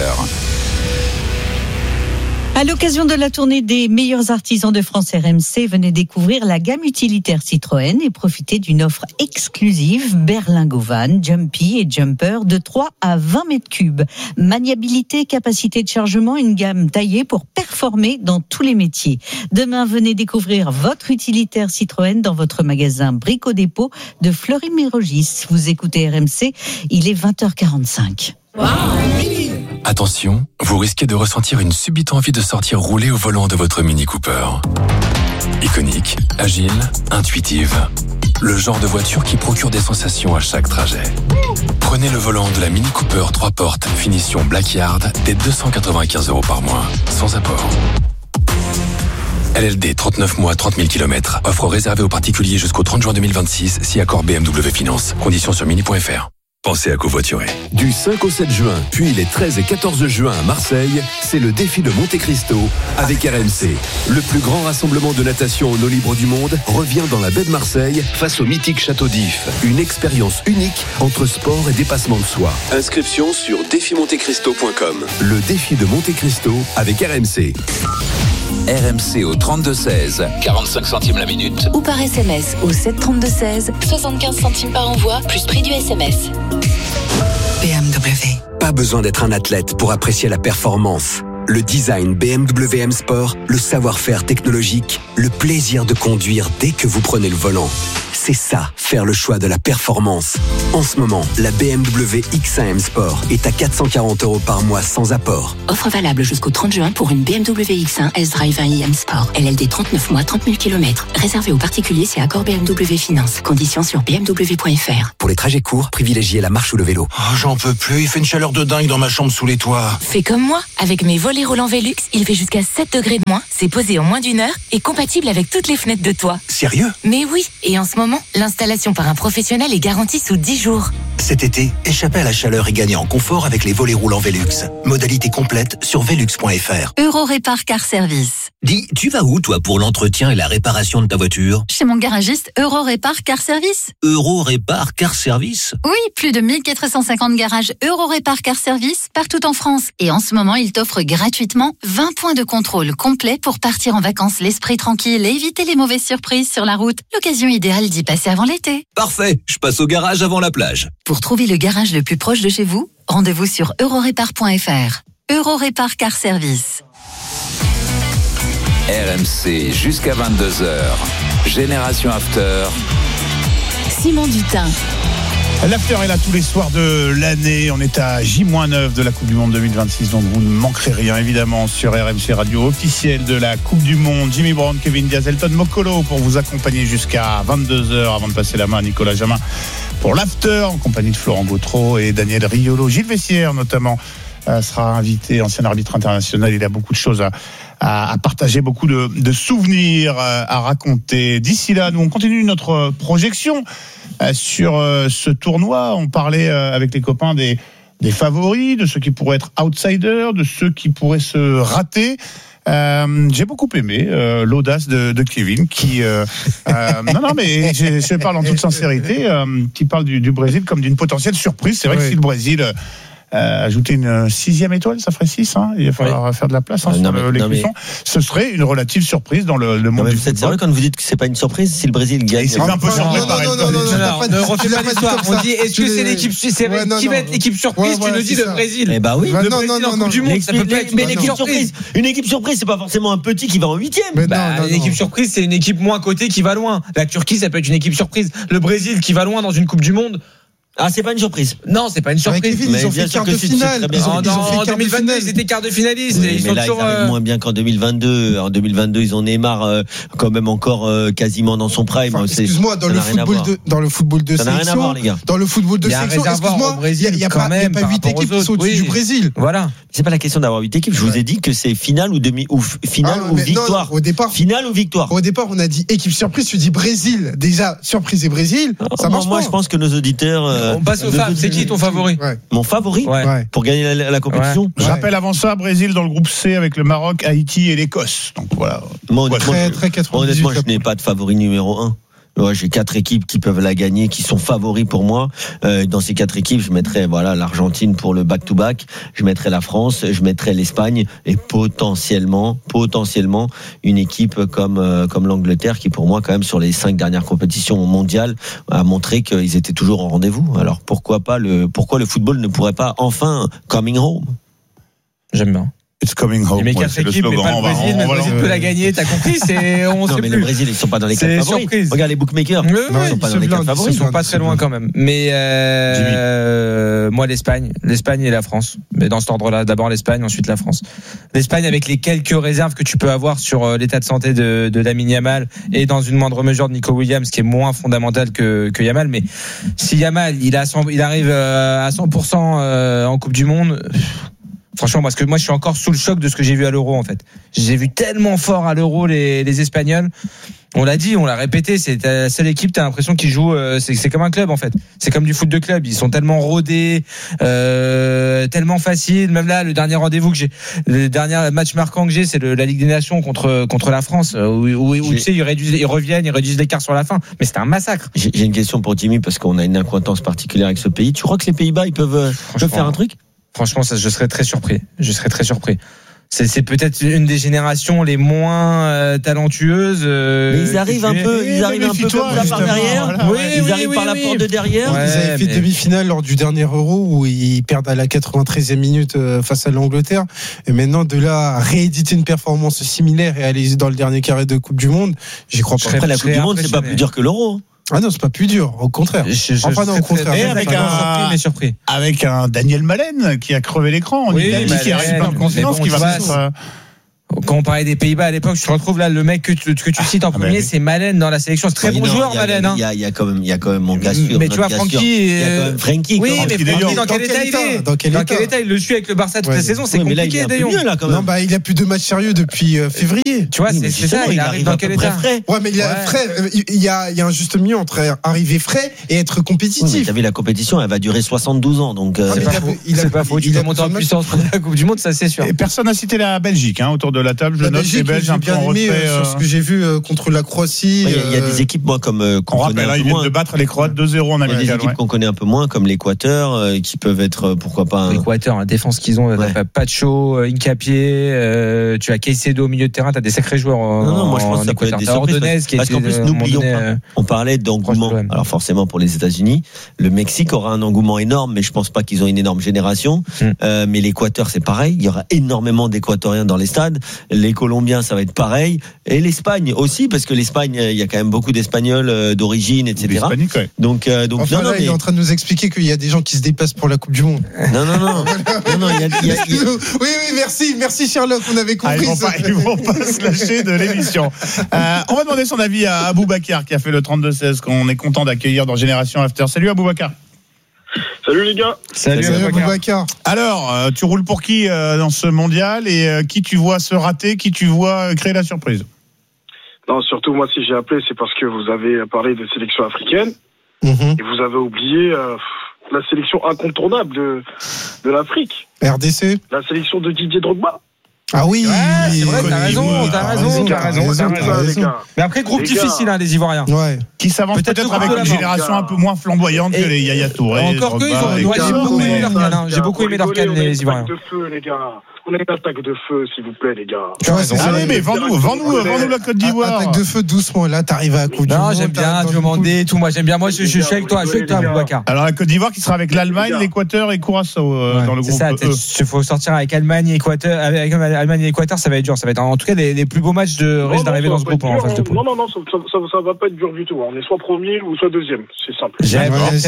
Speaker 20: À l'occasion de la tournée des meilleurs artisans de France R M C, venez découvrir la gamme utilitaire Citroën et profitez d'une offre exclusive berlingot van, jumpy et jumper de trois à vingt mètres cubes. Maniabilité, capacité de chargement, une gamme taillée pour performer dans tous les métiers. Demain, venez découvrir votre utilitaire Citroën dans votre magasin Brico Dépôt de Fleury-Mérogis. Vous écoutez R M C, il est vingt heures quarante-cinq.
Speaker 16: Attention, vous risquez de ressentir une subite envie de sortir rouler au volant de votre Mini Cooper. Iconique, agile, intuitive. Le genre de voiture qui procure des sensations à chaque trajet. Prenez le volant de la Mini Cooper trois portes, finition Blackyard, dès deux cent quatre-vingt-quinze euros par mois, sans apport. L L D, trente-neuf mois, trente mille kilomètres. Offre réservée aux particuliers jusqu'au trente juin deux mille vingt-six, si accord B M W Finance. Conditions sur mini point f r. Pensez à covoiturer.
Speaker 15: Du cinq au sept juin, puis les treize et quatorze juin à Marseille, c'est le défi de Monte Cristo avec R M C. Le plus grand rassemblement de natation en eau libre du monde revient dans la baie de Marseille face au mythique Château d'If. Une expérience unique entre sport et dépassement de soi. Inscription sur défi monte cristo point com. Le défi de Monte Cristo avec R M C.
Speaker 6: R M C au trente-deux seize, quarante-cinq centimes la minute.
Speaker 14: Ou par S M S au sept trente-deux seize, soixante-quinze centimes par envoi, plus prix du S M S.
Speaker 13: B M W. Pas besoin d'être un athlète pour apprécier la performance. Le design B M W M Sport, le savoir-faire technologique, le plaisir de conduire dès que vous prenez le volant. C'est ça, faire le choix de la performance. En ce moment, la B M W X un M Sport est à quatre cent quarante euros par mois sans apport.
Speaker 14: Offre valable jusqu'au trente juin pour une B M W X un S-Drive un i M Sport. L L D trente-neuf mois, trente mille kilomètres. Réservé aux particuliers, c'est accord B M W Finance. Conditions sur b m w point f r.
Speaker 13: Pour les trajets courts, privilégiez la marche ou le vélo.
Speaker 21: Oh, j'en peux plus, il fait une chaleur de dingue dans ma chambre sous les toits.
Speaker 14: Fais comme moi, avec mes volets roulants Velux, il fait jusqu'à sept degrés de moins, c'est posé en moins d'une heure et compatible avec toutes les fenêtres de toit.
Speaker 21: Sérieux?
Speaker 14: Mais oui, et en ce moment, l'installation par un professionnel est garantie sous dix jours.
Speaker 17: Cet été, échappez à la chaleur et gagnez en confort avec les volets roulants Velux. Modalité complète sur velux point f r.
Speaker 7: Eurorépar Car Service.
Speaker 12: Dis, tu vas où toi pour l'entretien et la réparation de ta voiture?
Speaker 7: Chez mon garagiste Eurorépar Car Service.
Speaker 12: Eurorépar Car Service?
Speaker 7: Oui, plus de mille quatre cent cinquante garages Eurorépar Car Service partout en France. Et en ce moment, ils t'offrent gratuitement vingt points de contrôle complets pour partir en vacances l'esprit tranquille et éviter les mauvaises surprises sur la route. L'occasion idéale d'y passer avant l'été.
Speaker 12: Parfait, je passe au garage avant la plage.
Speaker 7: Pour trouver le garage le plus proche de chez vous, rendez-vous sur eurorépar point f r. Eurorépar Car Service.
Speaker 6: R M C jusqu'à vingt-deux heures. Génération After.
Speaker 14: Simon Dutin.
Speaker 1: L'After est là tous les soirs de l'année. On est à J neuf de la Coupe du Monde deux mille vingt-six, donc vous ne manquerez rien évidemment sur R M C Radio officielle de la Coupe du Monde. Jimmy Brown, Kevin Diaz, Elton Mokolo pour vous accompagner jusqu'à vingt-deux heures avant de passer la main à Nicolas Jamin pour l'After en compagnie de Florent Gautreau et Daniel Riolo. Gilles Vessière notamment euh, sera invité, ancien arbitre international. Il a beaucoup de choses à, à, à partager, beaucoup de, de souvenirs à, à raconter. D'ici là, nous on continue notre projection sur ce tournoi. On parlait avec les copains des, des favoris, de ceux qui pourraient être outsiders, de ceux qui pourraient se rater. Euh, j'ai beaucoup aimé euh, l'audace de, de Kevin qui euh, euh, non non mais je, je parle en toute sincérité, euh, qui parle du, du Brésil comme d'une potentielle surprise. C'est vrai oui. que si le Brésil Euh, ajouter une sixième étoile, ça ferait six. Hein. Il va falloir oui. faire de la place hein, euh, sur non, les cuissons. Mais... Ce serait une relative surprise dans le, le monde du football.
Speaker 3: C'est vrai quand vous dites que c'est pas une surprise si le Brésil gagne.
Speaker 1: C'est un peu surprise par
Speaker 2: Non, non, non, ne refais pas l'histoire. On dit est-ce que c'est l'équipe suisse qui va être l'équipe surprise? Tu nous dis le Brésil.
Speaker 3: Eh bah oui.
Speaker 2: Le Brésil en Coupe du Monde, ça peut pas être une équipe surprise.
Speaker 3: Une équipe surprise, c'est pas forcément un petit qui va en huitième.
Speaker 2: Une équipe surprise, c'est une équipe moins cotée qui va loin. La Turquie, ça peut être une équipe surprise. Le Brésil qui va loin dans une Coupe du Monde.
Speaker 3: Ah, c'est pas une surprise.
Speaker 2: Non, c'est pas une surprise.
Speaker 5: Kevin, ils ont fait quart de finale.
Speaker 2: Ils ont, en deux mille vingt-deux, ils étaient quart de finalistes.
Speaker 3: Oui,
Speaker 2: ils
Speaker 3: mais
Speaker 2: sont
Speaker 3: là,
Speaker 2: toujours,
Speaker 3: ils arrivent moins bien qu'en deux mille vingt-deux. En deux mille vingt-deux, ils ont Neymar euh, quand même encore euh, quasiment dans son prime.
Speaker 5: Enfin, excuse-moi, dans le football de, dans le football de
Speaker 3: ça
Speaker 5: sélection,
Speaker 3: n'a rien à voir, les gars.
Speaker 5: Dans le football de sélection, excuse-moi, il y a pas huit équipes qui sont au-dessus du Brésil.
Speaker 2: Voilà.
Speaker 3: C'est pas la question d'avoir huit équipes. Je vous ai dit que c'est finale ou demi ou finale ou victoire.
Speaker 5: Au départ,
Speaker 3: finale ou victoire.
Speaker 5: Au départ, on a dit équipe surprise. Tu dis Brésil. Déjà surprise et Brésil. Ça marche pas.
Speaker 3: Moi, je pense que nos auditeurs.
Speaker 2: On passe aux femmes. C'est qui ton favori?
Speaker 5: Ouais.
Speaker 3: Mon favori
Speaker 5: ouais.
Speaker 3: pour gagner la, la compétition.
Speaker 1: Ouais. Je rappelle avant ça, Brésil dans le groupe C avec le Maroc, Haïti et l'Écosse. Donc voilà.
Speaker 3: Moi, honnêtement,
Speaker 5: très, très quatre-vingt-dix-huit,
Speaker 3: honnêtement je n'ai pas de favori numéro un. Ouais, j'ai quatre équipes qui peuvent la gagner, qui sont favoris pour moi. Euh, dans ces quatre équipes, je mettrais voilà l'Argentine pour le back-to-back, je mettrais la France, je mettrais l'Espagne et potentiellement, potentiellement une équipe comme euh, comme l'Angleterre qui pour moi quand même sur les cinq dernières compétitions mondiales a montré qu'ils étaient toujours en rendez-vous. Alors pourquoi pas le pourquoi le football ne pourrait pas enfin coming home?
Speaker 2: J'aime bien.
Speaker 1: It's coming home.
Speaker 2: Mais quatre équipes, mais pas le Brésil. Le Brésil peut la gagner, t'as compris? C'est, on
Speaker 3: non,
Speaker 2: sait
Speaker 3: mais
Speaker 2: plus.
Speaker 3: le Brésil, ils sont pas dans les quatre favoris.
Speaker 2: Surprise.
Speaker 3: Regarde les bookmakers.
Speaker 2: Oui,
Speaker 3: non, ils sont pas dans les quatre favoris.
Speaker 2: Ils sont pas très loin quand même. Mais, euh, moi, l'Espagne. L'Espagne et la France. Mais dans cet ordre-là, d'abord l'Espagne, ensuite la France. L'Espagne avec les quelques réserves que tu peux avoir sur l'état de santé de, de Lamine Yamal et dans une moindre mesure de Nico Williams, qui est moins fondamental que, que Yamal. Mais si Yamal, il a cent, il arrive à cent pour cent en Coupe du Monde, franchement, parce que moi, je suis encore sous le choc de ce que j'ai vu à l'Euro, en fait. J'ai vu tellement fort à l'Euro les, les Espagnols. On l'a dit, on l'a répété, c'est la seule équipe, t'as l'impression qu'ils jouent, euh, c'est, c'est comme un club, en fait. C'est comme du foot de club. Ils sont tellement rodés, euh, tellement faciles. Même là, le dernier rendez-vous que j'ai, le dernier match marquant que j'ai, c'est le, la Ligue des Nations contre, contre la France, où, où, où tu sais, ils réduisent, ils reviennent, ils réduisent l'écart sur la fin. Mais c'était un massacre.
Speaker 3: J'ai, j'ai une question pour Jimmy, parce qu'on a une acquaintance particulière avec ce pays. Tu crois que les Pays-Bas, ils peuvent, peuvent faire un truc?
Speaker 2: Franchement, ça, je serais très surpris. Je serais très surpris. C'est, c'est peut-être une des générations les moins euh, talentueuses. Euh,
Speaker 3: mais ils arrivent un peu, ils arrivent un peu comme ça par derrière.
Speaker 2: Voilà. Oui,
Speaker 3: ils
Speaker 2: oui,
Speaker 3: arrivent
Speaker 2: oui,
Speaker 3: par
Speaker 2: oui.
Speaker 3: la porte de derrière.
Speaker 5: Ouais, ils avaient fait mais... demi-finale lors du dernier Euro où ils perdent à la quatre-vingt-treizième minute face à l'Angleterre. Et maintenant, de là à rééditer une performance similaire et aller dans le dernier carré de Coupe du Monde, j'y crois pas.
Speaker 3: Après, la Coupe du Monde, c'est pas plus dur que l'Euro.
Speaker 5: Ah non, c'est pas plus dur, au contraire.
Speaker 2: Je, je,
Speaker 5: enfin non, au contraire.
Speaker 1: Et avec un, surpris, mais surpris. Avec un Daniel Malen qui a crevé l'écran en
Speaker 2: oui,
Speaker 1: Italie,
Speaker 2: Malen,
Speaker 1: qui arrive par conséquence,
Speaker 2: bon,
Speaker 1: qui va
Speaker 2: faire. Quand on parlait des Pays-Bas à l'époque, je te retrouve là, le mec que tu, que tu cites en premier, ah ben, c'est Malen dans la sélection. C'est très bon joueur, Malen.
Speaker 3: Il y a, il y a quand même, il y a quand même mon gars sûr.
Speaker 2: Mais tu vois, Francky,
Speaker 3: il y a quand même Francky.
Speaker 2: Oui, mais Francky, dans quel état il est? Dans quel état il le suit avec le Barça toute la saison? C'est compliqué, d'ailleurs.
Speaker 5: Non, bah, il a plus de matchs sérieux depuis février.
Speaker 2: Tu vois, c'est ça, il arrive dans quel état?
Speaker 5: Ouais, mais il a frais. Il y a, il y a un juste milieu entre arriver frais et être compétitif.
Speaker 3: T'as vu la compétition, elle va durer soixante-douze ans, donc.
Speaker 2: C'est pas faux. Tu dois monter en puissance pour la Coupe du Monde, ça c'est sûr.
Speaker 1: Personne n'a cité la Belgique autour de la table. Je note.
Speaker 5: J'ai bien aimé euh, sur ce que j'ai vu euh, contre la Croatie.
Speaker 3: Il ouais, y, y a des équipes moi comme euh,
Speaker 1: qu'on on rappelle, hein, ils viennent de battre les Croates deux zéro en Amérique.
Speaker 3: Il y a des équipes
Speaker 1: ouais.
Speaker 3: qu'on connaît un peu moins comme l'Équateur euh, qui peuvent être euh, pourquoi pas. Un...
Speaker 2: L'Équateur, la défense qu'ils ont, ouais. T'as Pacho, Incapié, euh, tu as Caicedo au milieu de terrain, t'as des sacrés joueurs. En,
Speaker 3: non non, moi je pense que ça peut être des surprises parce, parce qu'en plus n'oublions pas, euh, on parlait d'engouement. Alors forcément pour les États-Unis, le Mexique aura un engouement énorme, mais je pense pas qu'ils ont une énorme génération. Mm. Euh, mais l'Équateur c'est pareil, il y aura énormément d'Équatoriens dans les stades. Les Colombiens ça va être pareil. Et l'Espagne aussi, parce que l'Espagne, il y a quand même beaucoup d'Espagnols d'origine, et cetera.
Speaker 1: Ouais.
Speaker 3: Donc, euh, donc
Speaker 5: enfin,
Speaker 3: non,
Speaker 5: là,
Speaker 3: non,
Speaker 5: il
Speaker 3: mais...
Speaker 5: est en train de nous expliquer qu'il y a des gens qui se déplacent pour la Coupe du Monde.
Speaker 3: Non, non, non. non, non il y a, il y a, il y a...
Speaker 5: Oui, oui, merci, merci Sherlock, on avait compris.
Speaker 1: Ah, ils, vont pas, ils vont pas se lâcher de l'émission. Euh, on va demander son avis à Aboubacar qui a fait le trente-deux seize, qu'on est content d'accueillir dans Génération After. Salut Aboubacar.
Speaker 4: Salut les gars.
Speaker 1: Salut, Salut Aboubacar. Alors, euh, tu roules pour qui euh, dans ce mondial et euh, qui tu vois se rater, qui tu vois créer la surprise?
Speaker 4: Non, surtout moi si j'ai appelé, c'est parce que vous avez parlé de sélection africaine mmh. et vous avez oublié euh, la sélection incontournable de, de l'Afrique.
Speaker 5: R D C.
Speaker 4: La sélection de Didier Drogba.
Speaker 5: Ah oui,
Speaker 2: ouais, c'est vrai, t'as raison, t'as raison, t'as raison, t'as raison, t'as raison. Mais après, groupe les difficile, hein, les Ivoiriens.
Speaker 5: Ouais.
Speaker 1: Qui s'avancent peut-être, peut-être avec une génération un peu moins flamboyante que les Yaya Touré.
Speaker 2: Encore que, ils ont, ouais, j'ai beaucoup aimé leur canne, j'ai beaucoup aimé leur canne, les Ivoiriens.
Speaker 4: De feu, les gars. On a une attaque de feu, s'il vous plaît, les gars.
Speaker 5: Tu vois, c'est
Speaker 1: Allez, ça, mais vends-nous, vends-nous, vends-nous la Côte d'Ivoire.
Speaker 5: Attaque de feu doucement, là, t'arrives à la Coupe du Monde.
Speaker 2: Non, j'aime bien, Diomandé et tout. Moi, j'aime bien. Moi, je suis avec toi, je suis avec toi, Aboubacar.
Speaker 1: Alors, la Côte d'Ivoire qui sera avec l'Allemagne, l'Équateur et Curaçao dans le groupe.
Speaker 2: C'est ça, il faut sortir avec Allemagne et Équateur. Avec Allemagne et Équateur, ça va être dur. Ça va être en tout cas les plus beaux matchs de risque d'arriver dans ce groupe en phase de poule.
Speaker 4: Non, non, non, ça va pas être dur du tout. On est soit premier ou soit deuxième. C'est simple.
Speaker 2: J'aime,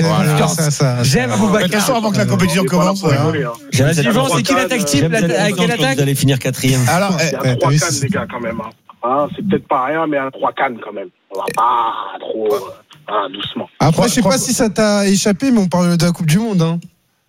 Speaker 1: j'aime Aboubacar. Attention avant que la compétition commence.
Speaker 2: Vas-y, Yvan, c'est qui l'attaque type? Quelle attaque?
Speaker 3: Vous allez finir quatrième.
Speaker 4: Alors, il y a trois cannes, les gars, quand même. Hein, c'est peut-être pas rien, mais un trois cannes, quand même. On va pas trop. Ah, doucement.
Speaker 5: Après, je sais pas si ça t'a échappé, mais on parle de la Coupe du Monde. Hein.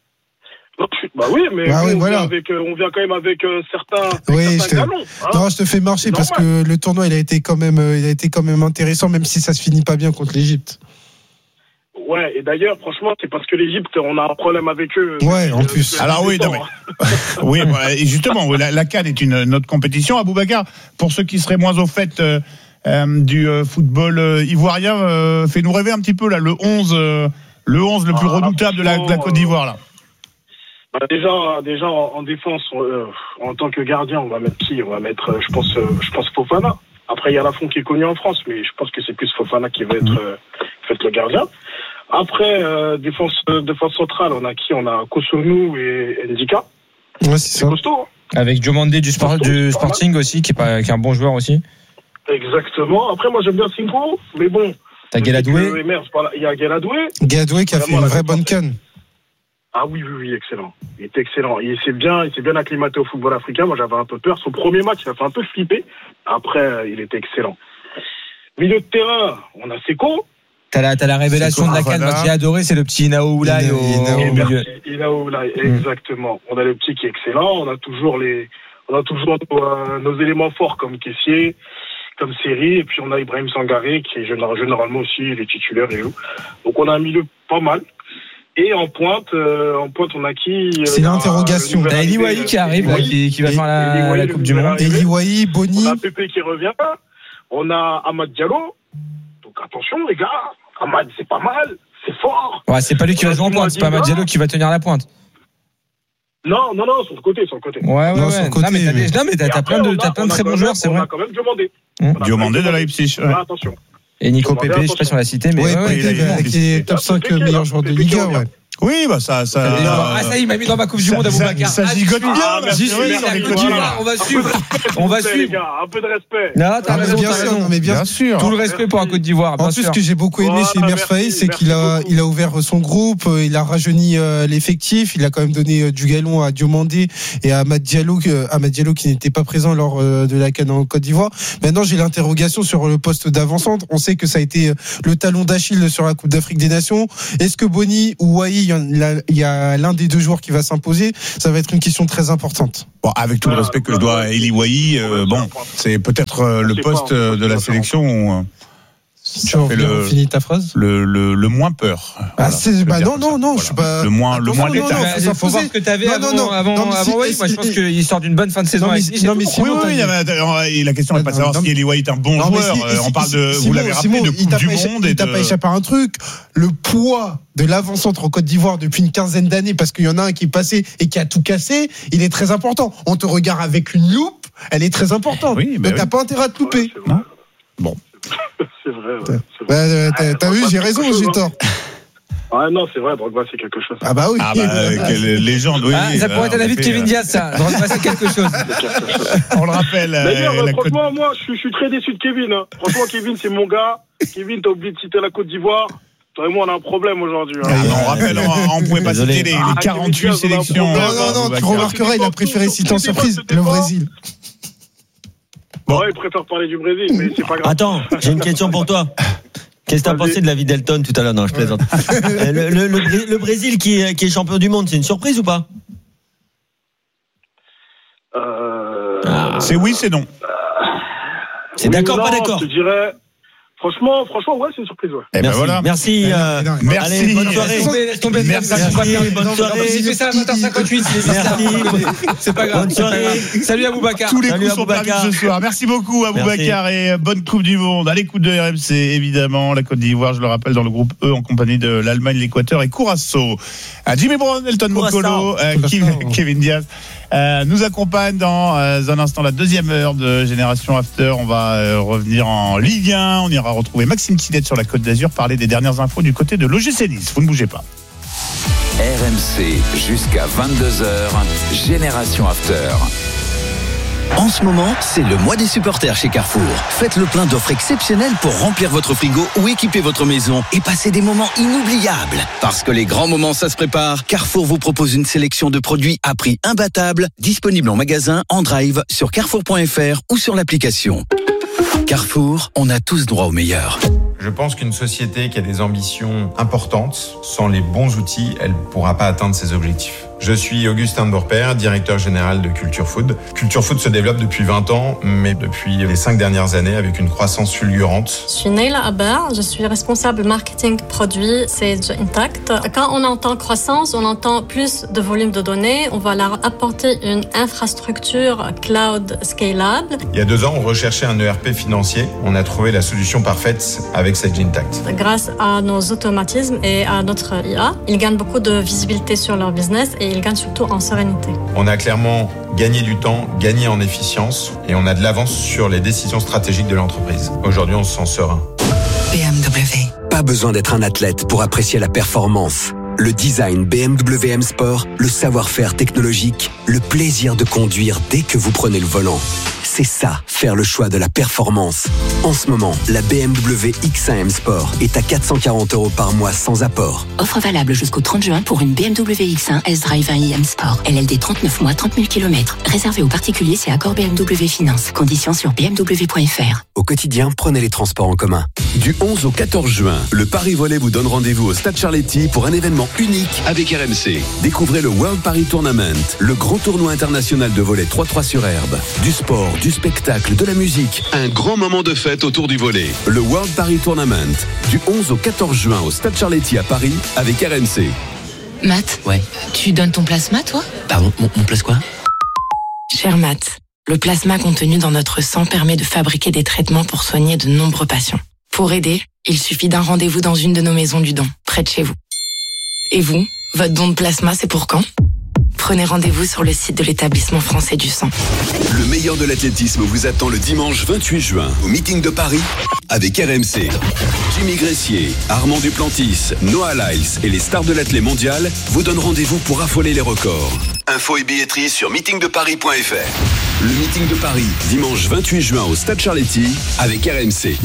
Speaker 4: Bah oui, mais
Speaker 5: bah
Speaker 4: oui,
Speaker 5: on,
Speaker 4: voilà.
Speaker 5: vient
Speaker 4: avec, on vient quand même avec euh, certains,
Speaker 5: oui,
Speaker 4: avec certains
Speaker 5: je te...
Speaker 4: galons. Hein.
Speaker 5: Non, je te fais marcher parce que le tournoi, il a été quand même, il a été quand même intéressant, même si ça se finit pas bien contre l'Égypte.
Speaker 4: Ouais, et d'ailleurs, franchement, c'est parce que l'Égypte, on a un problème avec eux.
Speaker 5: Ouais, en plus.
Speaker 1: Alors oui, non, mais... oui, bah, et justement, la, la CAN est une, une autre compétition. Aboubacar, pour ceux qui seraient moins au fait euh, euh, du euh, football euh, ivoirien, euh, fais-nous rêver un petit peu là, le onze, euh, le onze le plus ah, redoutable de la, de la Côte d'Ivoire là.
Speaker 4: Bah déjà, déjà en, en défense, euh, en tant que gardien, on va mettre qui? On va mettre, euh, je pense, euh, je pense Fofana. Après, il y a Lafont qui est connu en France, mais je pense que c'est plus Fofana qui va être, mmh. euh, qui va être le gardien. Après, euh, défense, euh, défense centrale, on a qui? On a Kosunu et Ndika.
Speaker 5: Ouais, c'est, c'est
Speaker 4: costaud. Hein.
Speaker 2: Avec Diomandé du, sport, du Sporting aussi, qui est, pas, qui est un bon joueur aussi.
Speaker 4: Exactement. Après, moi, j'aime bien Cinco, mais bon.
Speaker 2: T'as Guéladoué.
Speaker 4: Il y a Guéladoué.
Speaker 5: Guéladoué qui a fait une vraie bonne canne.
Speaker 4: Ah oui, oui, oui, excellent. Il était excellent. Il s'est bien, il s'est bien acclimaté au football africain. Moi, j'avais un peu peur. Son premier match, il a fait un peu flipper. Après, il était excellent. Milieu de terrain, on a Seko.
Speaker 2: T'as la, t'as la révélation de la CAN. Moi, j'ai adoré, c'est le petit Inao Oulay au, au milieu.
Speaker 4: Inao Oulay, exactement. On a le petit qui est excellent. On a toujours les, on a toujours nos, nos éléments forts comme Kessié, comme Seri, et puis on a Ibrahim Sangaré qui est généralement aussi, il est titulaire et joue. Donc on a un milieu pas mal. Et en pointe, euh, en pointe, on a qui?
Speaker 5: C'est l'interrogation.
Speaker 2: T'as Eli Wahi qui arrive, là, qui, qui va faire la, la Coupe du Monde.
Speaker 5: Eli Wahi, Boni.
Speaker 4: On a Pépé qui revient. On a Amad Diallo. Donc attention, les gars. Amad, c'est pas mal. C'est fort.
Speaker 2: Ouais, c'est pas lui qui va jouer en pointe. C'est pas Amad Diallo qui va tenir la pointe.
Speaker 4: Non, non, non, sur le côté, sur le côté.
Speaker 2: Ouais, ouais,
Speaker 5: Non,
Speaker 2: ouais.
Speaker 5: sur le côté,
Speaker 2: non, mais t'as,
Speaker 5: mais-
Speaker 2: des- non, mais t'as, t'as plein de, t'as plein de très bons joueurs, c'est vrai.
Speaker 4: On a quand même demandé.
Speaker 1: Diomandé de Leipzig. Ouais.
Speaker 4: Attention.
Speaker 2: Et Nico
Speaker 4: Demandez
Speaker 2: Pepe, je sais pas si on l'a cité, mais
Speaker 5: Ouais,
Speaker 2: ouais, ouais,
Speaker 5: Pepe,
Speaker 1: il a- il a-
Speaker 5: avec les top cinq meilleurs joueurs de Liga, ouais.
Speaker 1: Oui, bah ça, ça.
Speaker 2: Ah, ça y est, il m'a mis dans ma Coupe du
Speaker 1: ça-
Speaker 2: Monde à
Speaker 1: ça-
Speaker 2: Boubacar.
Speaker 1: ça
Speaker 2: Ah,
Speaker 1: gigote
Speaker 2: j'y suis.
Speaker 1: bien, là.
Speaker 2: J'y suis,
Speaker 1: Oui,
Speaker 2: la
Speaker 1: dans les
Speaker 2: Côte
Speaker 1: Côtes
Speaker 2: d'Ivoire,
Speaker 1: d'Ivoire.
Speaker 2: on va suivre. On va
Speaker 4: Les
Speaker 2: suivre.
Speaker 4: gars, un peu de respect.
Speaker 2: Non, t'as
Speaker 5: Ah, mais
Speaker 2: raison,
Speaker 5: bien
Speaker 2: t'as
Speaker 5: sûr,
Speaker 2: raison.
Speaker 5: non, mais bien,
Speaker 1: Bien sûr.
Speaker 2: Tout le respect pour la Côte d'Ivoire,
Speaker 5: En
Speaker 2: bien
Speaker 5: plus,
Speaker 2: sûr.
Speaker 5: ce que j'ai beaucoup aimé
Speaker 4: Voilà,
Speaker 5: chez Mers
Speaker 4: merci,
Speaker 5: Faye, c'est
Speaker 4: merci
Speaker 5: qu'il a,
Speaker 4: beaucoup.
Speaker 5: il a ouvert son groupe, euh, il a rajeuni euh, l'effectif, il a quand même donné euh, du galon à Diomandé et à Amad Diallo, euh, Amad Diallo qui n'était pas présent lors euh, de la CAN en Côte d'Ivoire. Maintenant, j'ai l'interrogation sur le poste d'avant-centre. On sait que ça a été euh, le talon d'Achille sur la Coupe d'Afrique des Nations. Est-ce que Boni ou Wai, il y, en a- il y a l'un des deux joueurs qui va s'imposer? Ça va être une question très importante.
Speaker 1: Bon, avec tout le respect que je dois à Eli Wahi, euh, bon, c'est peut-être euh, le poste euh, de la sélection où euh,
Speaker 5: Tu
Speaker 1: ça
Speaker 5: en
Speaker 1: fait
Speaker 5: reviens,
Speaker 1: le,
Speaker 5: finis ta phrase.
Speaker 1: le, le, le moins peur.
Speaker 5: Ah,
Speaker 1: Voilà,
Speaker 5: c'est,
Speaker 1: je veux
Speaker 5: bah
Speaker 1: dire
Speaker 5: non,
Speaker 1: comme
Speaker 5: non,
Speaker 1: ça.
Speaker 5: non,
Speaker 1: Voilà.
Speaker 5: je suis pas.
Speaker 1: Le moins, le moins
Speaker 5: Attention,
Speaker 1: d'état.
Speaker 5: non, non,
Speaker 2: Il
Speaker 5: faut
Speaker 2: faut voir ce que tu avais
Speaker 5: Non,
Speaker 2: avant,
Speaker 5: non, non.
Speaker 2: avant,
Speaker 5: Non, mais
Speaker 2: avant
Speaker 5: si-
Speaker 2: Wai. Moi, je pense
Speaker 5: si-
Speaker 2: qu'il sort d'une bonne fin de saison
Speaker 5: Non, mais-
Speaker 2: avec Nice.
Speaker 5: non, mais
Speaker 2: c'est tout.
Speaker 5: Simon,
Speaker 1: Oui, oui,
Speaker 5: t'as
Speaker 1: oui,
Speaker 5: dit-
Speaker 1: mais, euh, la question n'est pas de savoir
Speaker 5: Non,
Speaker 1: si Eli Wahi est un bon
Speaker 5: Non, mais
Speaker 1: joueur.
Speaker 5: si-
Speaker 1: Euh, On
Speaker 5: si-
Speaker 1: parle de,
Speaker 5: Simon,
Speaker 1: vous l'avez rappelé,
Speaker 5: Simon,
Speaker 1: de
Speaker 5: il
Speaker 1: Coupe
Speaker 5: t'a
Speaker 1: du
Speaker 5: pas écha-
Speaker 1: Monde. et
Speaker 5: Il t'a
Speaker 1: de-
Speaker 5: pas échappé à un truc. Le poids de l'avant-centre en Côte d'Ivoire depuis une quinzaine d'années, parce qu'il y en a un qui est passé et qui a tout cassé, il est très important. On te regarde avec une loupe, elle est très importante.
Speaker 1: Oui, bah
Speaker 5: Donc t'as
Speaker 1: oui.
Speaker 5: pas intérêt à te louper.
Speaker 1: Non. Bon.
Speaker 4: C'est vrai, ouais, c'est vrai.
Speaker 5: Bah, euh, t'as, t'as vu,
Speaker 4: Drogba,
Speaker 5: j'ai
Speaker 4: c'est
Speaker 5: raison
Speaker 4: quelque
Speaker 5: ou j'ai
Speaker 4: chose,
Speaker 5: tort?
Speaker 4: Ah non, c'est vrai, Drogba, c'est quelque chose.
Speaker 5: Ah bah oui.
Speaker 1: Ah bah, euh, quelle légende, oui.
Speaker 2: Ah, ça pourrait être un avis de Kevin Diaz, ça. Drogba, c'est quelque chose.
Speaker 1: On le rappelle. euh,
Speaker 4: D'ailleurs,
Speaker 1: la Côte-
Speaker 4: franchement, moi, je suis, je suis très déçu de Kevin. Hein. Franchement, Kevin, c'est mon gars. Kevin, t'as oublié de citer la Côte d'Ivoire. Toi et moi, on a un problème aujourd'hui. Hein.
Speaker 1: Ah, non, on rappelle, on, on pouvait pas
Speaker 3: Désolé.
Speaker 1: citer les, les
Speaker 4: Ah,
Speaker 1: quarante-huit
Speaker 4: Kevin Diaz, on a un
Speaker 1: sélections.
Speaker 4: problème.
Speaker 5: Non, non, non, tu
Speaker 1: Boubacar.
Speaker 5: remarqueras, il a préféré citer en surprise le Brésil.
Speaker 4: Bon. Ouais, il préfère parler du Brésil, mais c'est pas grave.
Speaker 3: Attends, j'ai une question pour toi. Qu'est-ce que t'as
Speaker 4: Vas-y.
Speaker 3: pensé de la vie d'Elton tout à l'heure? Non, je plaisante. Euh, le, le, le Bré- le Brésil qui est, qui est champion du monde, c'est une surprise ou pas?
Speaker 4: Euh...
Speaker 1: C'est oui, c'est non.
Speaker 3: C'est
Speaker 4: oui,
Speaker 3: d'accord,
Speaker 4: non,
Speaker 3: pas d'accord?
Speaker 4: Je te dirais. Franchement, franchement, ouais, c'est une surprise, ouais.
Speaker 1: Eh ben
Speaker 3: Merci.
Speaker 1: voilà.
Speaker 3: Merci. euh,
Speaker 1: Merci.
Speaker 3: Allez, bonne soirée.
Speaker 2: Laisse tomber, laisse tomber,
Speaker 1: Merci.
Speaker 2: ça, tu vas
Speaker 3: Merci,
Speaker 2: perdre.
Speaker 3: bonne soirée.
Speaker 2: Il fait ça à vingt heures cinquante-huit. il est ça.
Speaker 3: Merci.
Speaker 2: C'est pas grave.
Speaker 3: Bonne
Speaker 2: c'est pas
Speaker 3: soirée.
Speaker 2: grave. Salut à Boubacar.
Speaker 1: Tous les
Speaker 3: Salut
Speaker 1: coups
Speaker 3: à
Speaker 1: sont permis
Speaker 3: Boubacar.
Speaker 1: ce soir. Merci beaucoup à
Speaker 3: Merci.
Speaker 1: Boubacar et bonne Coupe du Monde. À l'écoute de R M C, évidemment. La Côte d'Ivoire, je le rappelle, dans le groupe E, en compagnie de l'Allemagne, l'Équateur et Curaçao. À Jimmy Brown, Elton
Speaker 3: Curaçao.
Speaker 1: Mokolo, euh, Kim- Kevin Diaz euh, nous accompagne dans euh, un instant la deuxième heure de Génération After. On va euh, revenir en Ligue un. On ira retrouver Maxime Tinette sur la Côte d'Azur, parler des dernières infos du côté de l'O G C Nice. Vous ne bougez pas.
Speaker 6: R M C jusqu'à vingt-deux heures, Génération After.
Speaker 17: En ce moment, c'est le mois des supporters chez Carrefour. Faites le plein d'offres exceptionnelles pour remplir votre frigo ou équiper votre maison et passer des moments inoubliables. Parce que les grands moments, ça se prépare, Carrefour vous propose une sélection de produits à prix imbattable, disponibles en magasin, en drive, sur carrefour point f r ou sur l'application. Carrefour, on a tous droit au meilleur.
Speaker 8: Je pense qu'une société qui a des ambitions importantes, sans les bons outils, elle ne pourra pas atteindre ses objectifs. Je suis Augustin Bourpère, directeur général de Culture Food. Culture Food se développe depuis vingt ans, mais depuis les cinq dernières années avec une croissance fulgurante.
Speaker 22: Je suis Neila Aber, je suis responsable marketing produit Sage Intact. Quand on entend croissance, on entend plus de volume de données. On va leur apporter une infrastructure cloud scalable.
Speaker 8: Il y a deux ans, on recherchait un E R P financier. On a trouvé la solution parfaite avec Sage Intact.
Speaker 22: Grâce à nos automatismes et à notre I A, ils gagnent beaucoup de visibilité sur leur business et ils gagnent surtout en sérénité.
Speaker 8: On a clairement gagné du temps, gagné en efficience et on a de l'avance sur les décisions stratégiques de l'entreprise. Aujourd'hui, on se sent serein.
Speaker 13: B M W. Pas besoin d'être un athlète pour apprécier la performance. Le design B M W M Sport, le savoir-faire technologique, le plaisir de conduire dès que vous prenez le volant. C'est ça, faire le choix de la performance. En ce moment, la B M W X un M Sport est à quatre cent quarante euros par mois sans apport.
Speaker 14: Offre valable jusqu'au trente juin pour une B M W X un S-Drive un i M Sport. L L D trente-neuf mois, trente mille kilomètres. Réservé aux particuliers, c'est accord B M W Finance. Conditions sur b m w point f r.
Speaker 13: Au quotidien, prenez les transports en commun.
Speaker 15: Du onze au quatorze juin, le Paris Volley vous donne rendez-vous au Stade Charletti pour un événement unique avec R M C. Découvrez le World Paris Tournament, le grand tournoi international de volley trois trois sur herbe. Du sport, du spectacle, de la musique, un grand moment de fête autour du volley. Le World Paris Tournament, du onze au quatorze juin au Stade Charletti à Paris avec R M C.
Speaker 23: Matt,
Speaker 17: Ouais.
Speaker 23: tu donnes ton plasma, toi?
Speaker 17: Pardon, mon, mon place quoi?
Speaker 23: Cher Matt, le plasma contenu dans notre sang permet de fabriquer des traitements pour soigner de nombreux patients. Pour aider, il suffit d'un rendez-vous dans une de nos maisons du don, près de chez vous. Et vous, votre don de plasma, c'est pour quand? Prenez rendez-vous sur le site de l'établissement français du sang.
Speaker 15: Le meilleur de l'athlétisme vous attend le dimanche vingt-huit juin au meeting de Paris avec R M C. Jimmy Gressier, Armand Duplantis, Noah Lyles et les stars de l'athlé mondial vous donnent rendez-vous pour affoler les records. Infos et billetterie sur meeting de paris point f r. Le meeting de Paris, dimanche vingt-huit juin au Stade Charletti avec R M C.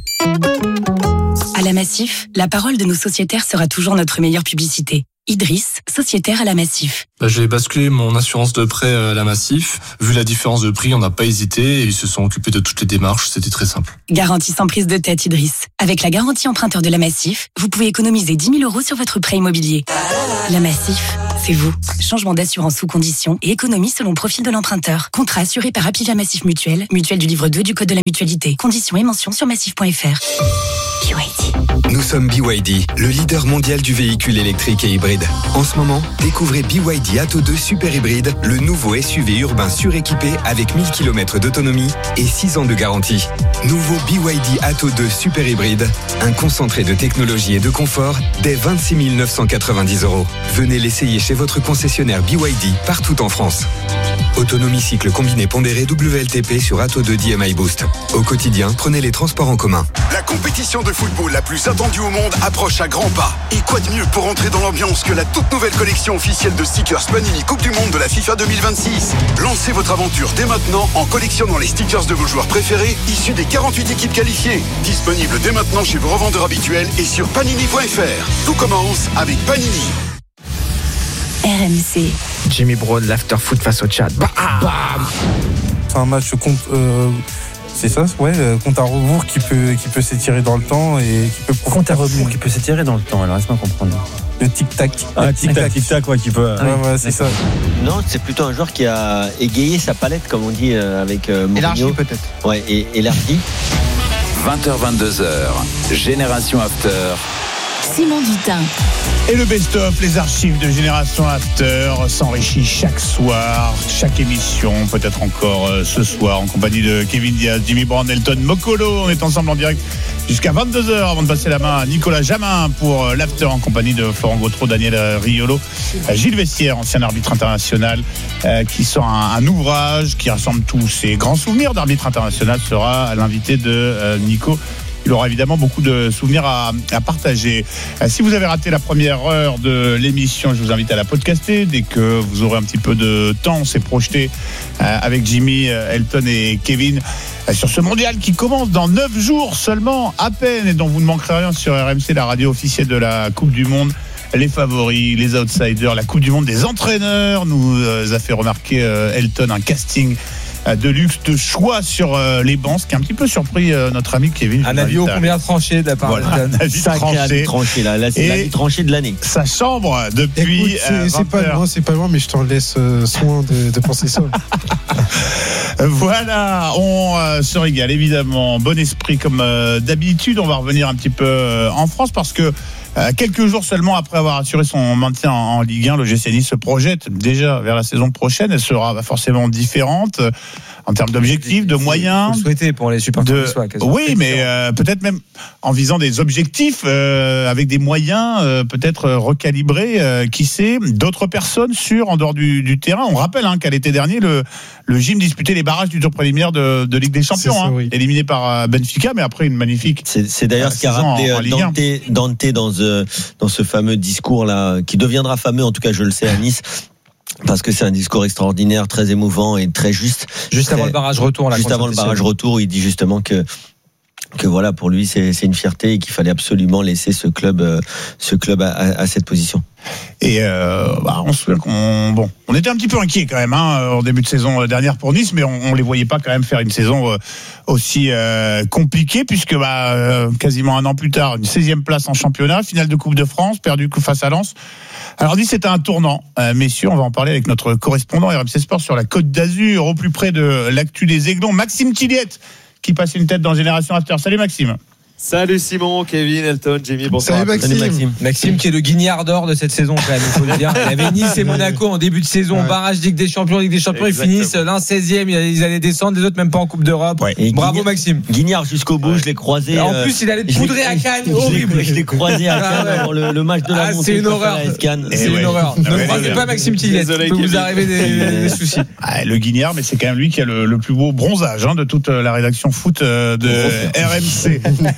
Speaker 9: À la Massif, la parole de nos sociétaires sera toujours notre meilleure publicité. Idriss, sociétaire à la Massif.
Speaker 10: Bah, j'ai basculé mon assurance de prêt à la Massif. Vu la différence de prix, on n'a pas hésité et ils se sont occupés de toutes les démarches. C'était très simple.
Speaker 9: Garantie sans prise de tête, Idriss. Avec la garantie emprunteur de la Massif, vous pouvez économiser dix mille euros sur votre prêt immobilier. La Massif, c'est vous. Changement d'assurance sous condition et économie selon profil de l'emprunteur. Contrat assuré par Apivia Massif Mutuelle, mutuelle du livre deux du Code de la mutualité. Conditions et mentions sur massif point f r.
Speaker 13: B Y D. Nous sommes B Y D, le leader mondial du véhicule électrique et hybride. En ce moment, découvrez B Y D Atto deux Super Hybride, le nouveau S U V urbain suréquipé avec mille kilomètres d'autonomie et six ans de garantie. Nouveau B Y D Atto deux Super Hybride, un concentré de technologie et de confort dès vingt-six mille neuf cent quatre-vingt-dix euros. Venez l'essayer chez votre concessionnaire B Y D partout en France. Autonomie cycle combiné pondéré W L T P sur Atto deux D M I Boost. Au quotidien, prenez les transports en commun.
Speaker 15: La compétition de football la plus attendue au monde approche à grands pas. Et quoi de mieux pour entrer dans l'ambiance que la toute nouvelle collection officielle de stickers Panini Coupe du Monde de la FIFA deux mille vingt-six. Lancez votre aventure dès maintenant en collectionnant les stickers de vos joueurs préférés issus des quarante-huit équipes qualifiées. Disponible dès maintenant chez vos revendeurs habituels et sur panini point f r. Tout commence avec Panini.
Speaker 9: R M C.
Speaker 2: Jimmy Brown, l'after-foot face au Tchad. Bam, bam.
Speaker 5: C'est un match contre, euh, c'est ça, ouais, contre un rebours qui peut, qui peut s'étirer dans le temps et qui peut
Speaker 2: contre un rebours qui peut s'étirer dans le temps. Alors laisse-moi comprendre.
Speaker 5: Le tic-tac.
Speaker 2: Ah, le tic-tac, tic-tac, ouais, qui peut.
Speaker 5: Ouais, ouais, c'est ça.
Speaker 3: Non, c'est plutôt un joueur qui a égayé sa palette, comme on dit, avec euh, Mourinho.
Speaker 2: Élargi peut-être.
Speaker 3: Ouais, et élargi.
Speaker 6: vingt heures vingt-deux heures, Génération After.
Speaker 20: Simon Dutin.
Speaker 1: Et le best-of, les archives de Génération After s'enrichit chaque soir, chaque émission, peut-être encore euh, ce soir, en compagnie de Kevin Diaz, Jimmy Brown, Elton Mokolo. On est ensemble en direct jusqu'à vingt-deux heures avant de passer la main à Nicolas Jamin pour euh, l'After en compagnie de Florent Gautreau, Daniel Riolo, euh, Gilles Vessière, ancien arbitre international, euh, qui sort un, un ouvrage qui rassemble tous ses grands souvenirs d'arbitre international, sera l'invité de euh, Nico. Il aura évidemment beaucoup de souvenirs à, à partager. Si vous avez raté la première heure de l'émission, je vous invite à la podcaster. Dès que vous aurez un petit peu de temps, on s'est projeté avec Jimmy, Elton et Kevin sur ce mondial qui commence dans neuf jours seulement, à peine, et dont vous ne manquerez rien sur R M C, la radio officielle de la Coupe du Monde. Les favoris, les outsiders, la Coupe du Monde des entraîneurs. Nous a fait remarquer Elton un casting de luxe, de choix sur euh, les bancs, ce qui a un petit peu surpris euh, notre ami Kevin.
Speaker 2: Un avis ô combien tranché de la part
Speaker 1: voilà, un avis
Speaker 3: tranché. Avis tranché là, là c'est l'avis tranché de l'année.
Speaker 1: Sa chambre depuis.
Speaker 5: Écoute, c'est,
Speaker 1: euh,
Speaker 5: c'est pas loin, c'est pas loin, mais je t'en laisse euh, soin de, de penser ça.
Speaker 1: Voilà, on euh, se régale évidemment. Bon esprit comme euh, d'habitude. On va revenir un petit peu euh, en France parce que Euh, quelques jours seulement après avoir assuré son maintien en, en Ligue un, le G C Nice se projette déjà vers la saison prochaine. Elle sera forcément différente euh, en termes d'objectifs, de moyens.
Speaker 2: Vous le souhaitez pour les supporters de soi.
Speaker 1: Oui, mais euh, peut-être même en visant des objectifs euh, avec des moyens euh, peut-être recalibrés. Euh, qui sait, d'autres personnes sûres en dehors du, du terrain. On rappelle hein, qu'à l'été dernier, le, le Gym disputait les barrages du tour préliminaire de, de Ligue des Champions, ça, hein, oui. éliminé par Benfica, mais après une magnifique.
Speaker 3: C'est, c'est d'ailleurs euh, ce qu'a rappelé en, en Dante, Dante dans ce dans ce fameux discours là, qui deviendra fameux, en tout cas je le sais à Nice, parce que c'est un discours extraordinaire, très émouvant et très juste.
Speaker 2: Juste
Speaker 3: très,
Speaker 2: avant le barrage retour,
Speaker 3: juste avant le barrage retour, il dit justement que que voilà, pour lui c'est, c'est une fierté et qu'il fallait absolument laisser ce club, euh, ce club à, à, à cette position.
Speaker 1: Et euh, bah, on se souvient qu'on bon, on était un petit peu inquiets quand même hein, en début de saison dernière pour Nice, mais on, on les voyait pas quand même faire une saison euh, aussi euh, compliquée, puisque bah, euh, quasiment un an plus tard, une seizième place en championnat, finale de Coupe de France, perdu face à Lens. Alors Nice c'était un tournant, euh, messieurs, on va en parler avec notre correspondant R M C Sport sur la Côte d'Azur, au plus près de l'actu des Aiglons, Maxime Tilliette, qui passe une tête dans Génération After. Salut Maxime.
Speaker 11: Salut Simon, Kevin, Elton, Jimmy, bonsoir.
Speaker 5: Salut Maxime.
Speaker 2: Salut Maxime. Maxime qui est le guignard d'or de cette saison quand même, il faut le dire. Il y avait Nice et Monaco en début de saison, ouais. Barrage Ligue des Champions, Ligue des Champions, Exactement. Ils finissent l'un seizième, ils allaient descendre, les autres même pas en Coupe d'Europe. Ouais. Bravo Guignard, Maxime.
Speaker 3: Guignard jusqu'au bout, ouais. je l'ai croisé.
Speaker 2: En plus, il allait te poudrer à Cannes, horrible.
Speaker 3: Je l'ai croisé à Cannes avant le, le match de la
Speaker 2: ah,
Speaker 3: montée.
Speaker 2: C'est une horreur. C'est une horreur. Ne croisez pas Maxime Tilliette, il peut vous arriver des soucis.
Speaker 1: Le Guignard, mais c'est quand même lui qui a le plus beau bronzage de toute la rédaction foot de R M C.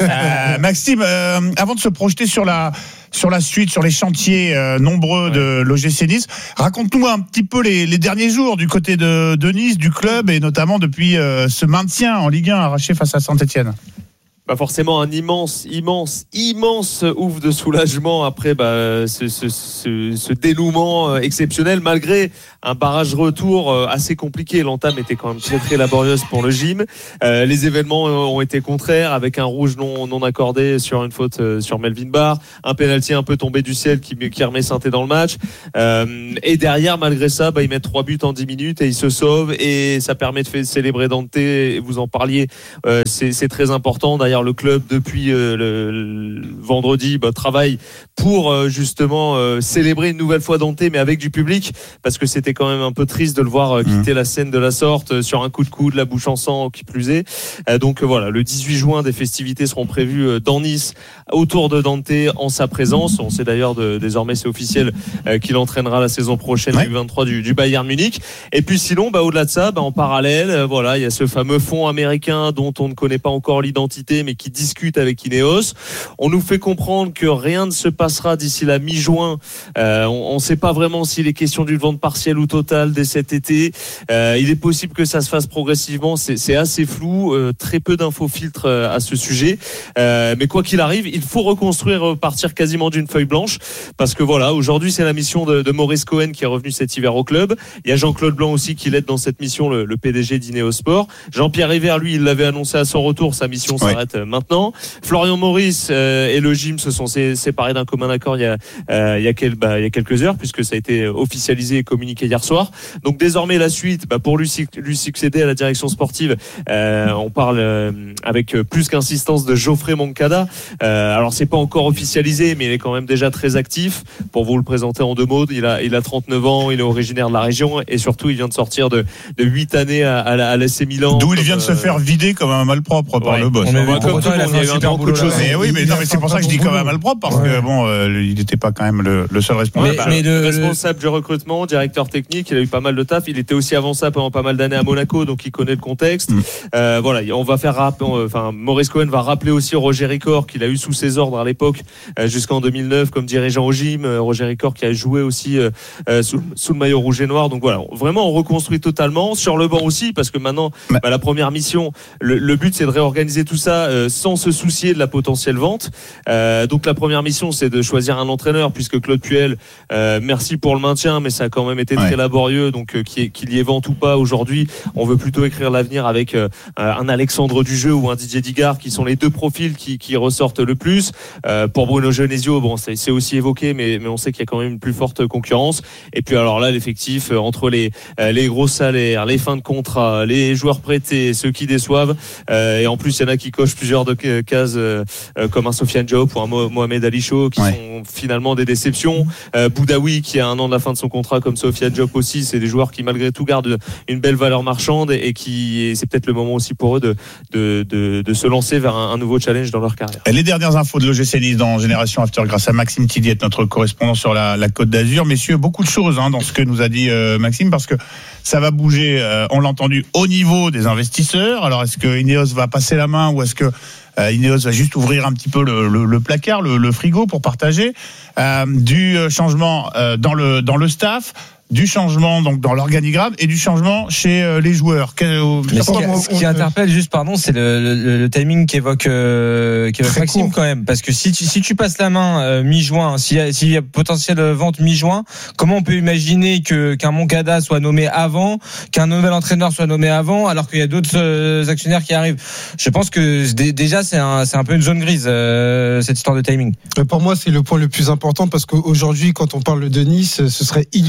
Speaker 1: Maxime, avant de se projeter sur la sur la suite, sur les chantiers euh, nombreux ouais. de l'O G C Nice, raconte-nous un petit peu les, les derniers jours du côté de, de Nice, du club, et notamment depuis euh, ce maintien en Ligue un arraché face à Saint-Etienne.
Speaker 11: Bah forcément un immense, immense, immense ouf de soulagement après bah, ce, ce, ce, ce dénouement exceptionnel, malgré un barrage retour assez compliqué. L'entame était quand même très très laborieuse pour le gym. Euh, les événements ont été contraires, avec un rouge non, non accordé sur une faute sur Melvin Barr, un pénalty un peu tombé du ciel qui, qui remet Saint-Étienne dans le match. Euh, et derrière, malgré ça, bah, ils mettent trois buts en dix minutes et ils se sauvent, et ça permet de faire célébrer Dante. Vous en parliez, euh, c'est, c'est très important. D'ailleurs, le club depuis euh, le, le vendredi bah, travaille pour euh, justement euh, célébrer une nouvelle fois Dante, mais avec du public, parce que c'était quand même un peu triste de le voir euh, quitter mmh. la scène de la sorte, euh, sur un coup de coude, la bouche en sang qui plus est. Euh, donc euh, voilà, le dix-huit juin, des festivités seront prévues euh, dans Nice autour de Dante en sa présence. On sait d'ailleurs de, désormais c'est officiel euh, qu'il entraînera la saison prochaine ouais. U vingt-trois du, du Bayern Munich. Et puis sinon, bah, au-delà de ça, bah, en parallèle, euh, voilà, il y a ce fameux fonds américain dont on ne connaît pas encore l'identité, mais qui discute avec Ineos. On nous fait comprendre que rien ne se passera d'ici la mi-juin. Euh, on ne sait pas vraiment s'il est question d'une vente partielle ou totale dès cet été. Euh, il est possible que ça se fasse progressivement. C'est, c'est assez flou. Euh, très peu d'infos filtres à ce sujet. Euh, mais quoi qu'il arrive, il faut reconstruire, partir quasiment d'une feuille blanche, parce que voilà, aujourd'hui c'est la mission de, de Maurice Cohen qui est revenu cet hiver au club. Il y a Jean-Claude Blanc aussi qui l'aide dans cette mission, le, le P D G d'Ineos Sport. Jean-Pierre River, lui, il l'avait annoncé à son retour. Sa mission ouais. s'arrête maintenant. Florian Maurice euh, et le gym se sont séparés d'un commun accord il y a, euh, il y a, quel, bah, il y a quelques heures, puisque ça a été officialisé et communiqué hier soir. Donc désormais la suite, bah, pour lui, lui succéder à la direction sportive, euh, on parle euh, avec plus qu'insistance de Geoffrey Moncada. Euh, alors c'est pas encore officialisé, mais il est quand même déjà très actif. Pour vous le présenter en deux mots, il a, il a trente-neuf ans, il est originaire de la région, et surtout il vient de sortir de, de huit années à, à, à l'A C Milan.
Speaker 1: D'où il vient de euh... se faire vider comme un malpropre par ouais. le boss.
Speaker 11: On on comme tout le monde, il y a eu un grand coup de choses.
Speaker 1: Mais oui, mais non, mais c'est pour ça que je dis quand même malpropre, parce ouais. que bon, euh, il n'était pas quand même le, le seul responsable.
Speaker 11: Mais, bah, mais le responsable du recrutement, directeur technique, il a eu pas mal de taf. Il était aussi avant ça pendant pas mal d'années à Monaco, donc il connaît le contexte. Mm. Euh, voilà, on va faire rappeler, enfin, Maurice Cohen va rappeler aussi Roger Ricord, qu'il a eu sous ses ordres à l'époque, euh, jusqu'en deux mille neuf, comme dirigeant au gym. Euh, Roger Ricord qui a joué aussi euh, euh, sous, sous le maillot rouge et noir. Donc voilà, vraiment on reconstruit totalement sur le banc aussi, parce que maintenant, bah, la première mission, le, le but c'est de réorganiser tout ça euh, sans se soucier de la potentielle vente. Euh, donc la première mission, c'est de choisir un entraîneur, puisque Claude Puel, euh, merci pour le maintien, mais ça a quand même été ouais. très laborieux, donc euh, qu'il, qu'il y ait vente ou pas aujourd'hui, on veut plutôt écrire l'avenir avec euh, un Alexandre Dujeu ou un Didier Digard, qui sont les deux profils qui, qui ressortent le plus. Euh, pour Bruno Genesio, bon, c'est, c'est aussi évoqué, mais, mais on sait qu'il y a quand même une plus forte concurrence. Et puis alors là, l'effectif, euh, entre les, euh, les gros salaires, les fins de contrat, les joueurs prêtés, ceux qui déçoivent, euh, et en plus il y en a qui cochent plusieurs de cases, euh, euh, comme un Sofiane Diop ou un Mo- Mohamed Ali Chaud, qui ouais. sont finalement des déceptions. Euh, Boudaoui, qui a un an de la fin de son contrat, comme Sofiane Diop aussi, c'est des joueurs qui malgré tout gardent une belle valeur marchande, et, et qui, et c'est peut-être le moment aussi pour eux de, de, de, de se lancer vers un, un nouveau challenge dans leur carrière.
Speaker 1: Et les dernières infos de l'O G C Nice dans Génération After, grâce à Maxime Tilliette, notre correspondant sur la, la Côte d'Azur. Messieurs, beaucoup de choses hein, dans ce que nous a dit euh, Maxime, parce que ça va bouger, euh, on l'a entendu, au niveau des investisseurs. Alors est-ce que Ineos va passer la main, ou est-ce que Euh, Ineos va juste ouvrir un petit peu le, le, le placard, le, le frigo pour partager, euh, du changement euh, dans le dans le staff, du changement donc dans l'organigramme, et du changement chez euh, les joueurs. Que, euh,
Speaker 2: Mais ce, qui, ce qui interpelle juste, pardon, c'est le, le, le timing qu'évoque, euh, qu'évoque Maxime court. Quand même, parce que si tu, si tu passes la main euh, mi-juin, s'il y a, s'il y a potentielle vente mi-juin, comment on peut imaginer que qu'un Moncada soit nommé avant, qu'un nouvel entraîneur soit nommé avant, alors qu'il y a d'autres euh, actionnaires qui arrivent? Je pense que d- déjà c'est un c'est un peu une zone grise, euh, cette histoire de timing.
Speaker 5: Pour moi, c'est le point le plus important, parce qu'aujourd'hui, quand on parle de Nice, ce serait illusoire de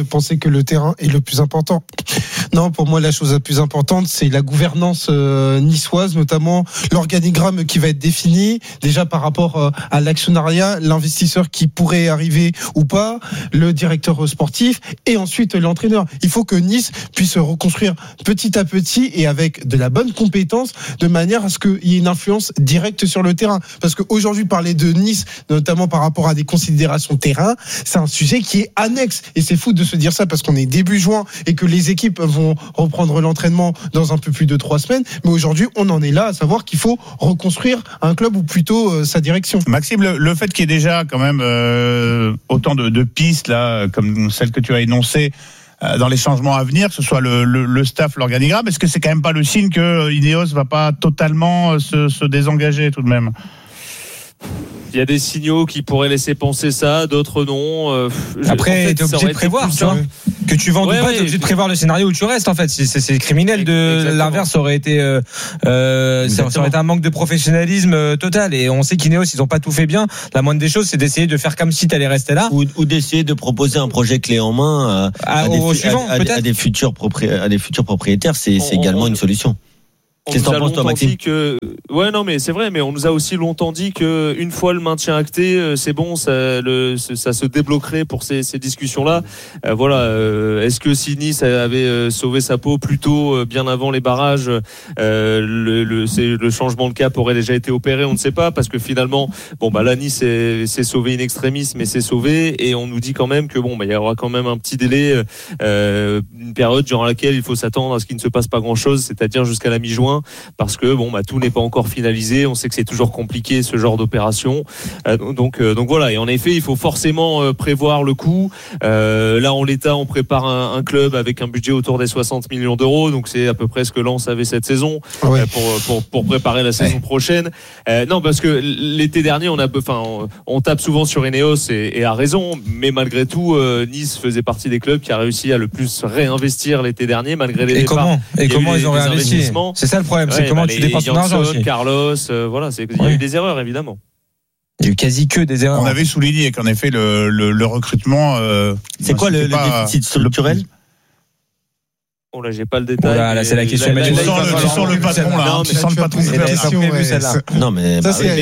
Speaker 5: penser que le terrain est le plus important. Non, pour moi, la chose la plus importante, c'est la gouvernance euh, niçoise, notamment l'organigramme qui va être défini, déjà par rapport euh, à l'actionnariat, l'investisseur qui pourrait arriver ou pas, le directeur sportif et ensuite l'entraîneur. Il faut que Nice puisse se reconstruire petit à petit et avec de la bonne compétence, de manière à ce qu'il y ait une influence directe sur le terrain. Parce qu'aujourd'hui, parler de Nice, notamment par rapport à des considérations terrain, c'est un sujet qui est annexe. Et c'est fou de se dire ça parce qu'on est début juin et que les équipes vont reprendre l'entraînement dans un peu plus de trois semaines. Mais aujourd'hui, on en est là à savoir qu'il faut reconstruire un club ou plutôt euh, sa direction.
Speaker 1: Maxime, le, le fait qu'il y ait déjà quand même euh, autant de, de pistes là, comme celle que tu as énoncée, euh, dans les changements à venir, que ce soit le, le, le staff, l'organigramme, est-ce que c'est quand même pas le signe que Ineos va pas totalement se, se désengager tout de même?
Speaker 11: Il y a des signaux qui pourraient laisser penser ça, d'autres non. Euh,
Speaker 2: Après,
Speaker 11: en fait,
Speaker 2: t'es obligé de prévoir, tu vois. Que tu vendes
Speaker 11: ouais,
Speaker 2: ou pas,
Speaker 11: ouais,
Speaker 2: t'es obligé de prévoir le scénario où tu restes, en fait. C'est, c'est, c'est criminel de, exactement. L'inverse aurait été, euh, euh, ça aurait été un manque de professionnalisme euh, total. Et on sait qu'Ineos, ils ont pas tout fait bien. La moindre des choses, c'est d'essayer de faire comme si t'allais rester là.
Speaker 3: Ou, ou d'essayer de proposer un projet clé en main à, à, à, des, suivant, à, à, à des futurs propri- à des futurs propriétaires. C'est, c'est on, également on, une solution.
Speaker 11: Qu'est-ce que t'en penses, toi, Maxime ? Que... Ouais, non, mais c'est vrai, mais on nous a aussi longtemps dit que une fois le maintien acté, c'est bon, ça, le, ça se débloquerait pour ces, ces discussions-là. Euh, voilà. Euh, est-ce que si Nice avait sauvé sa peau plus tôt, bien avant les barrages, euh, le, le, c'est, le changement de cap aurait déjà été opéré ? On ne sait pas, parce que finalement, bon, bah là, Nice est, c'est sauvé in extremis, mais c'est sauvé, et on nous dit quand même que bon, bah il y aura quand même un petit délai, euh, une période durant laquelle il faut s'attendre à ce qu'il ne se passe pas grand-chose, c'est-à-dire jusqu'à la mi-juin. Parce que bon, bah, tout n'est pas encore finalisé. On sait que c'est toujours compliqué ce genre d'opération. Euh, donc, euh, donc voilà. Et en effet, il faut forcément euh, prévoir le coût. Euh, là, en l'état, on prépare un, un club avec un budget autour des soixante millions d'euros. Donc c'est à peu près ce que Lens avait cette saison ouais. euh, pour, pour pour préparer la saison ouais. prochaine. Euh, non, parce que l'été dernier, on a, enfin, on, on tape souvent sur Ineos et, et à raison. Mais malgré tout, euh, Nice faisait partie des clubs qui a réussi à le plus réinvestir l'été dernier, malgré les
Speaker 2: et
Speaker 11: départs.
Speaker 2: Comment et comment ils ont réinvesti ? C'est ça le problème, c'est
Speaker 11: ouais,
Speaker 2: comment
Speaker 11: bah,
Speaker 2: tu dépenses ton argent aussi.
Speaker 11: Carlos, euh, voilà, c'est, il y a
Speaker 2: ouais.
Speaker 11: eu des erreurs évidemment.
Speaker 2: Il y a eu quasi que des erreurs.
Speaker 1: On avait souligné qu'en effet le, le, le recrutement. Euh,
Speaker 3: c'est quoi le, le déficit structurel ?
Speaker 11: Oh là, j'ai pas le détail.
Speaker 2: Oh là, là, c'est la question.
Speaker 1: Tu sens le, tu sens le patron là. Non, tu sens le patron.
Speaker 5: C'est la question, celle-là.
Speaker 3: Non, mais
Speaker 5: ça, c'est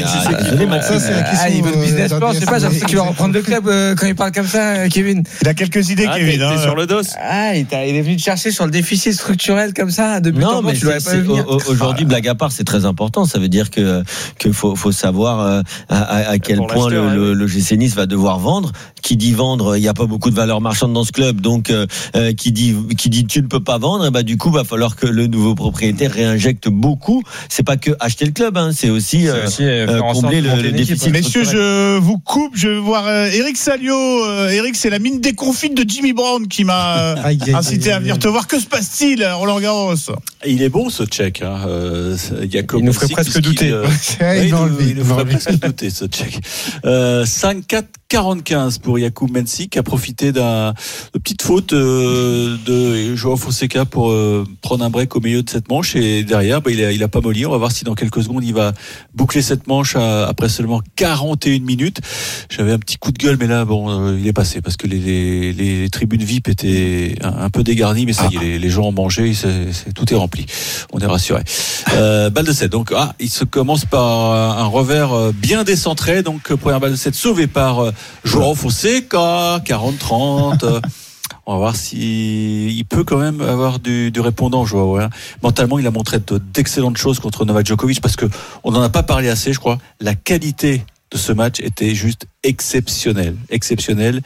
Speaker 5: la question.
Speaker 2: Ah, il veut le business plan. Je sais pas, j'ai l'impression qu'il va reprendre le club quand il parle comme ça, Kevin.
Speaker 1: Il a quelques idées,
Speaker 11: ah,
Speaker 1: Kevin.
Speaker 11: T'es, t'es sur le dos.
Speaker 2: Ah, il, il est venu te chercher sur le déficit structurel comme ça. Depuis
Speaker 3: non, mais
Speaker 2: tu l'aurais pas vu.
Speaker 3: Aujourd'hui, blague à part, c'est très important. Ça veut dire que qu'il faut faut savoir à, à, à quel point le, le, le G C Nice va devoir vendre. Qui dit vendre, il n'y a pas beaucoup de valeur marchande dans ce club. Donc, euh, qui dit qui dit tu ne peux pas vendre, et bah du coup va falloir que le nouveau propriétaire réinjecte beaucoup. C'est pas que acheter le club, hein, c'est aussi, c'est aussi euh, combler le, le déficit.
Speaker 1: Messieurs, je vous coupe, je vais voir euh, Eric Salio. Euh, Eric, c'est la mine déconfite de Jimmy Brown qui m'a euh, incité à venir te voir. Que se passe-t-il à Roland Garros ?
Speaker 16: Il est bon ce Tchèque. Hein. Euh, il y a
Speaker 2: il nous ferait presque douter.
Speaker 16: Euh, ouais, il, nous, il nous ferait presque douter ce Tchèque. Euh, cinq quatre quarante-quinze pour Jakub Mensik, qui a profité d'un, de petite faute euh, de Joao Fonseca pour euh, prendre un break au milieu de cette manche, et derrière bah, il, a, il a pas molli. On va voir si dans quelques secondes il va boucler cette manche à, après seulement quarante et une minutes. J'avais un petit coup de gueule, mais là bon euh, il est passé parce que les, les, les tribunes V I P étaient un, un peu dégarnies, mais ça y est, les, les gens ont mangé, c'est, c'est, tout est rempli, on est rassuré. Euh, balle de sept, donc ah, il se commence par un revers bien décentré, donc première balle de sept sauvée par Joao Fonseca, quarante trente. On va voir si il peut quand même avoir du, du répondant, Joao. Hein. Mentalement, il a montré de, d'excellentes choses contre Novak Djokovic, parce que on n'en a pas parlé assez, je crois. La qualité de ce match était juste exceptionnelle, exceptionnelle.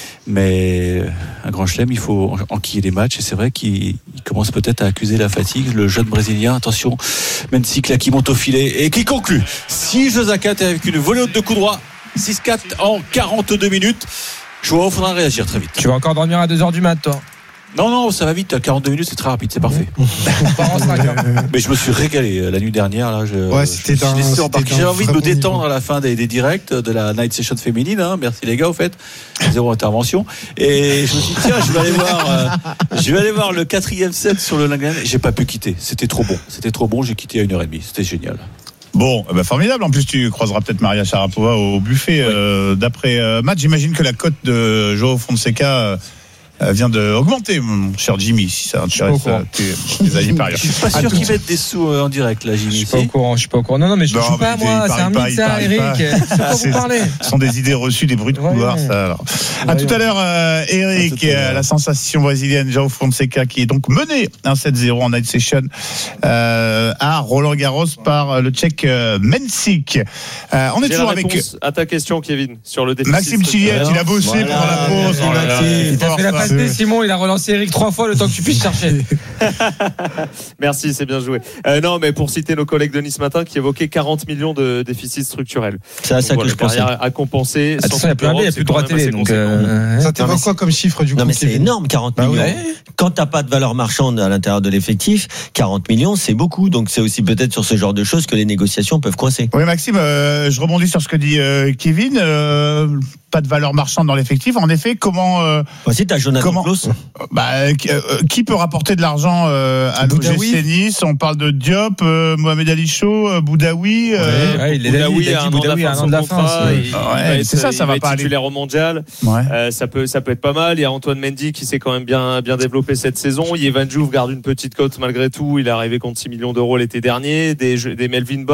Speaker 16: Mais un grand chelem, il faut enquiller les matchs, et c'est vrai qu'il commence peut-être à accuser la fatigue, le jeune Brésilien. Attention, Mensik là qui monte au filet et qui conclut. six jeux à quatre avec une volée haute de coup droit. six quatre en quarante-deux minutes. Joao, faudra réagir très vite.
Speaker 2: Tu vas encore dormir à deux heures du mat, toi ?
Speaker 16: Non, non, ça va vite. À quarante-deux minutes, c'est très rapide, c'est parfait. Mais je me suis régalé la nuit dernière. Là, je,
Speaker 5: ouais, c'était
Speaker 16: je,
Speaker 5: un,
Speaker 16: je
Speaker 5: c'était
Speaker 16: J'ai envie de me
Speaker 5: bon
Speaker 16: détendre
Speaker 5: niveau.
Speaker 16: à la fin des, des directs de la Night Session féminine. Hein. Merci les gars, au fait. Zéro intervention. Et je me suis dit, tiens, je vais aller voir, euh, je vais aller voir le quatrième set sur le Langen. J'ai pas pu quitter. C'était trop bon. C'était trop bon. J'ai quitté à une heure et demie. C'était génial.
Speaker 1: Bon, bah formidable. En plus, tu croiseras peut-être Maria Sharapova au buffet oui. euh, d'après euh, match. J'imagine que la cote de Joao Fonseca vient d'augmenter, mon cher Jimmy, si ça intéresse tes, tes amis parieurs.
Speaker 16: Je suis pas sûr qu'il mette des sous en direct, là, Jimmy.
Speaker 2: Je suis pas au courant, je suis pas au courant. Non, non, mais je ne joue pas, moi. C'est un mythe, ça, Eric. C'est pas vous parler.
Speaker 1: Ce sont des idées reçues, des bruits de couloir, ça. Alors. À tout à l'heure, euh, Eric, euh, la sensation brésilienne, João Fonseca, qui est donc mené un sept zéro en night session euh, à Roland Garros par le Tchèque euh, Mensik. Euh, on est
Speaker 11: J'ai
Speaker 1: toujours
Speaker 11: la
Speaker 1: avec
Speaker 11: à ta question, Kevin, sur le déficit.
Speaker 1: Maxime Chiliette, il a bossé voilà. pendant la pause.
Speaker 2: Oh là là. Il t'a fait la passe D, Simon, il a relancé Eric trois fois le temps que tu puisses chercher.
Speaker 11: Merci, c'est bien joué. Euh, non, mais pour citer nos collègues de Nice Matin qui évoquaient quarante millions de déficit structurel.
Speaker 3: C'est à ça donc, que voilà, je pensais.
Speaker 11: À compenser.
Speaker 2: Ah, il n'y a plus un B, il n'y a plus de droit télé. Donc euh...
Speaker 5: Ça t'évoque quoi comme chiffre du coup?
Speaker 3: Non, mais c'est énorme, quarante millions. Bah ouais. Quand t'as pas de valeur marchande à l'intérieur de l'effectif, quarante millions, c'est beaucoup. Donc c'est aussi peut-être sur ce genre de choses que les négociations peuvent coincer.
Speaker 1: Oui, Maxime, euh, je rebondis sur ce que dit euh, Kevin. Euh, pas de valeur marchande dans l'effectif. En effet, comment euh,
Speaker 3: Voici t'as Jonathan
Speaker 1: comment,
Speaker 3: Klaus.
Speaker 1: Bah, euh, qui peut rapporter de l'argent euh, à l'O G C Nice? On parle de Diop, euh, Mohamed Ali Chaud, euh, Boudaoui. Euh,
Speaker 11: ouais, ouais, il Boudaoui a un an de la fin. C'est ça, ça va pas aller. Titulaire au mondial. Ouais. Euh, ça peut, ça peut être pas mal. Il y a Antoine Mendy qui s'est quand même bien, bien développé cette saison. Yevan Diouf garde une petite cote malgré tout. Il est arrivé contre six millions d'euros l'été dernier. Des, des Melvin Bob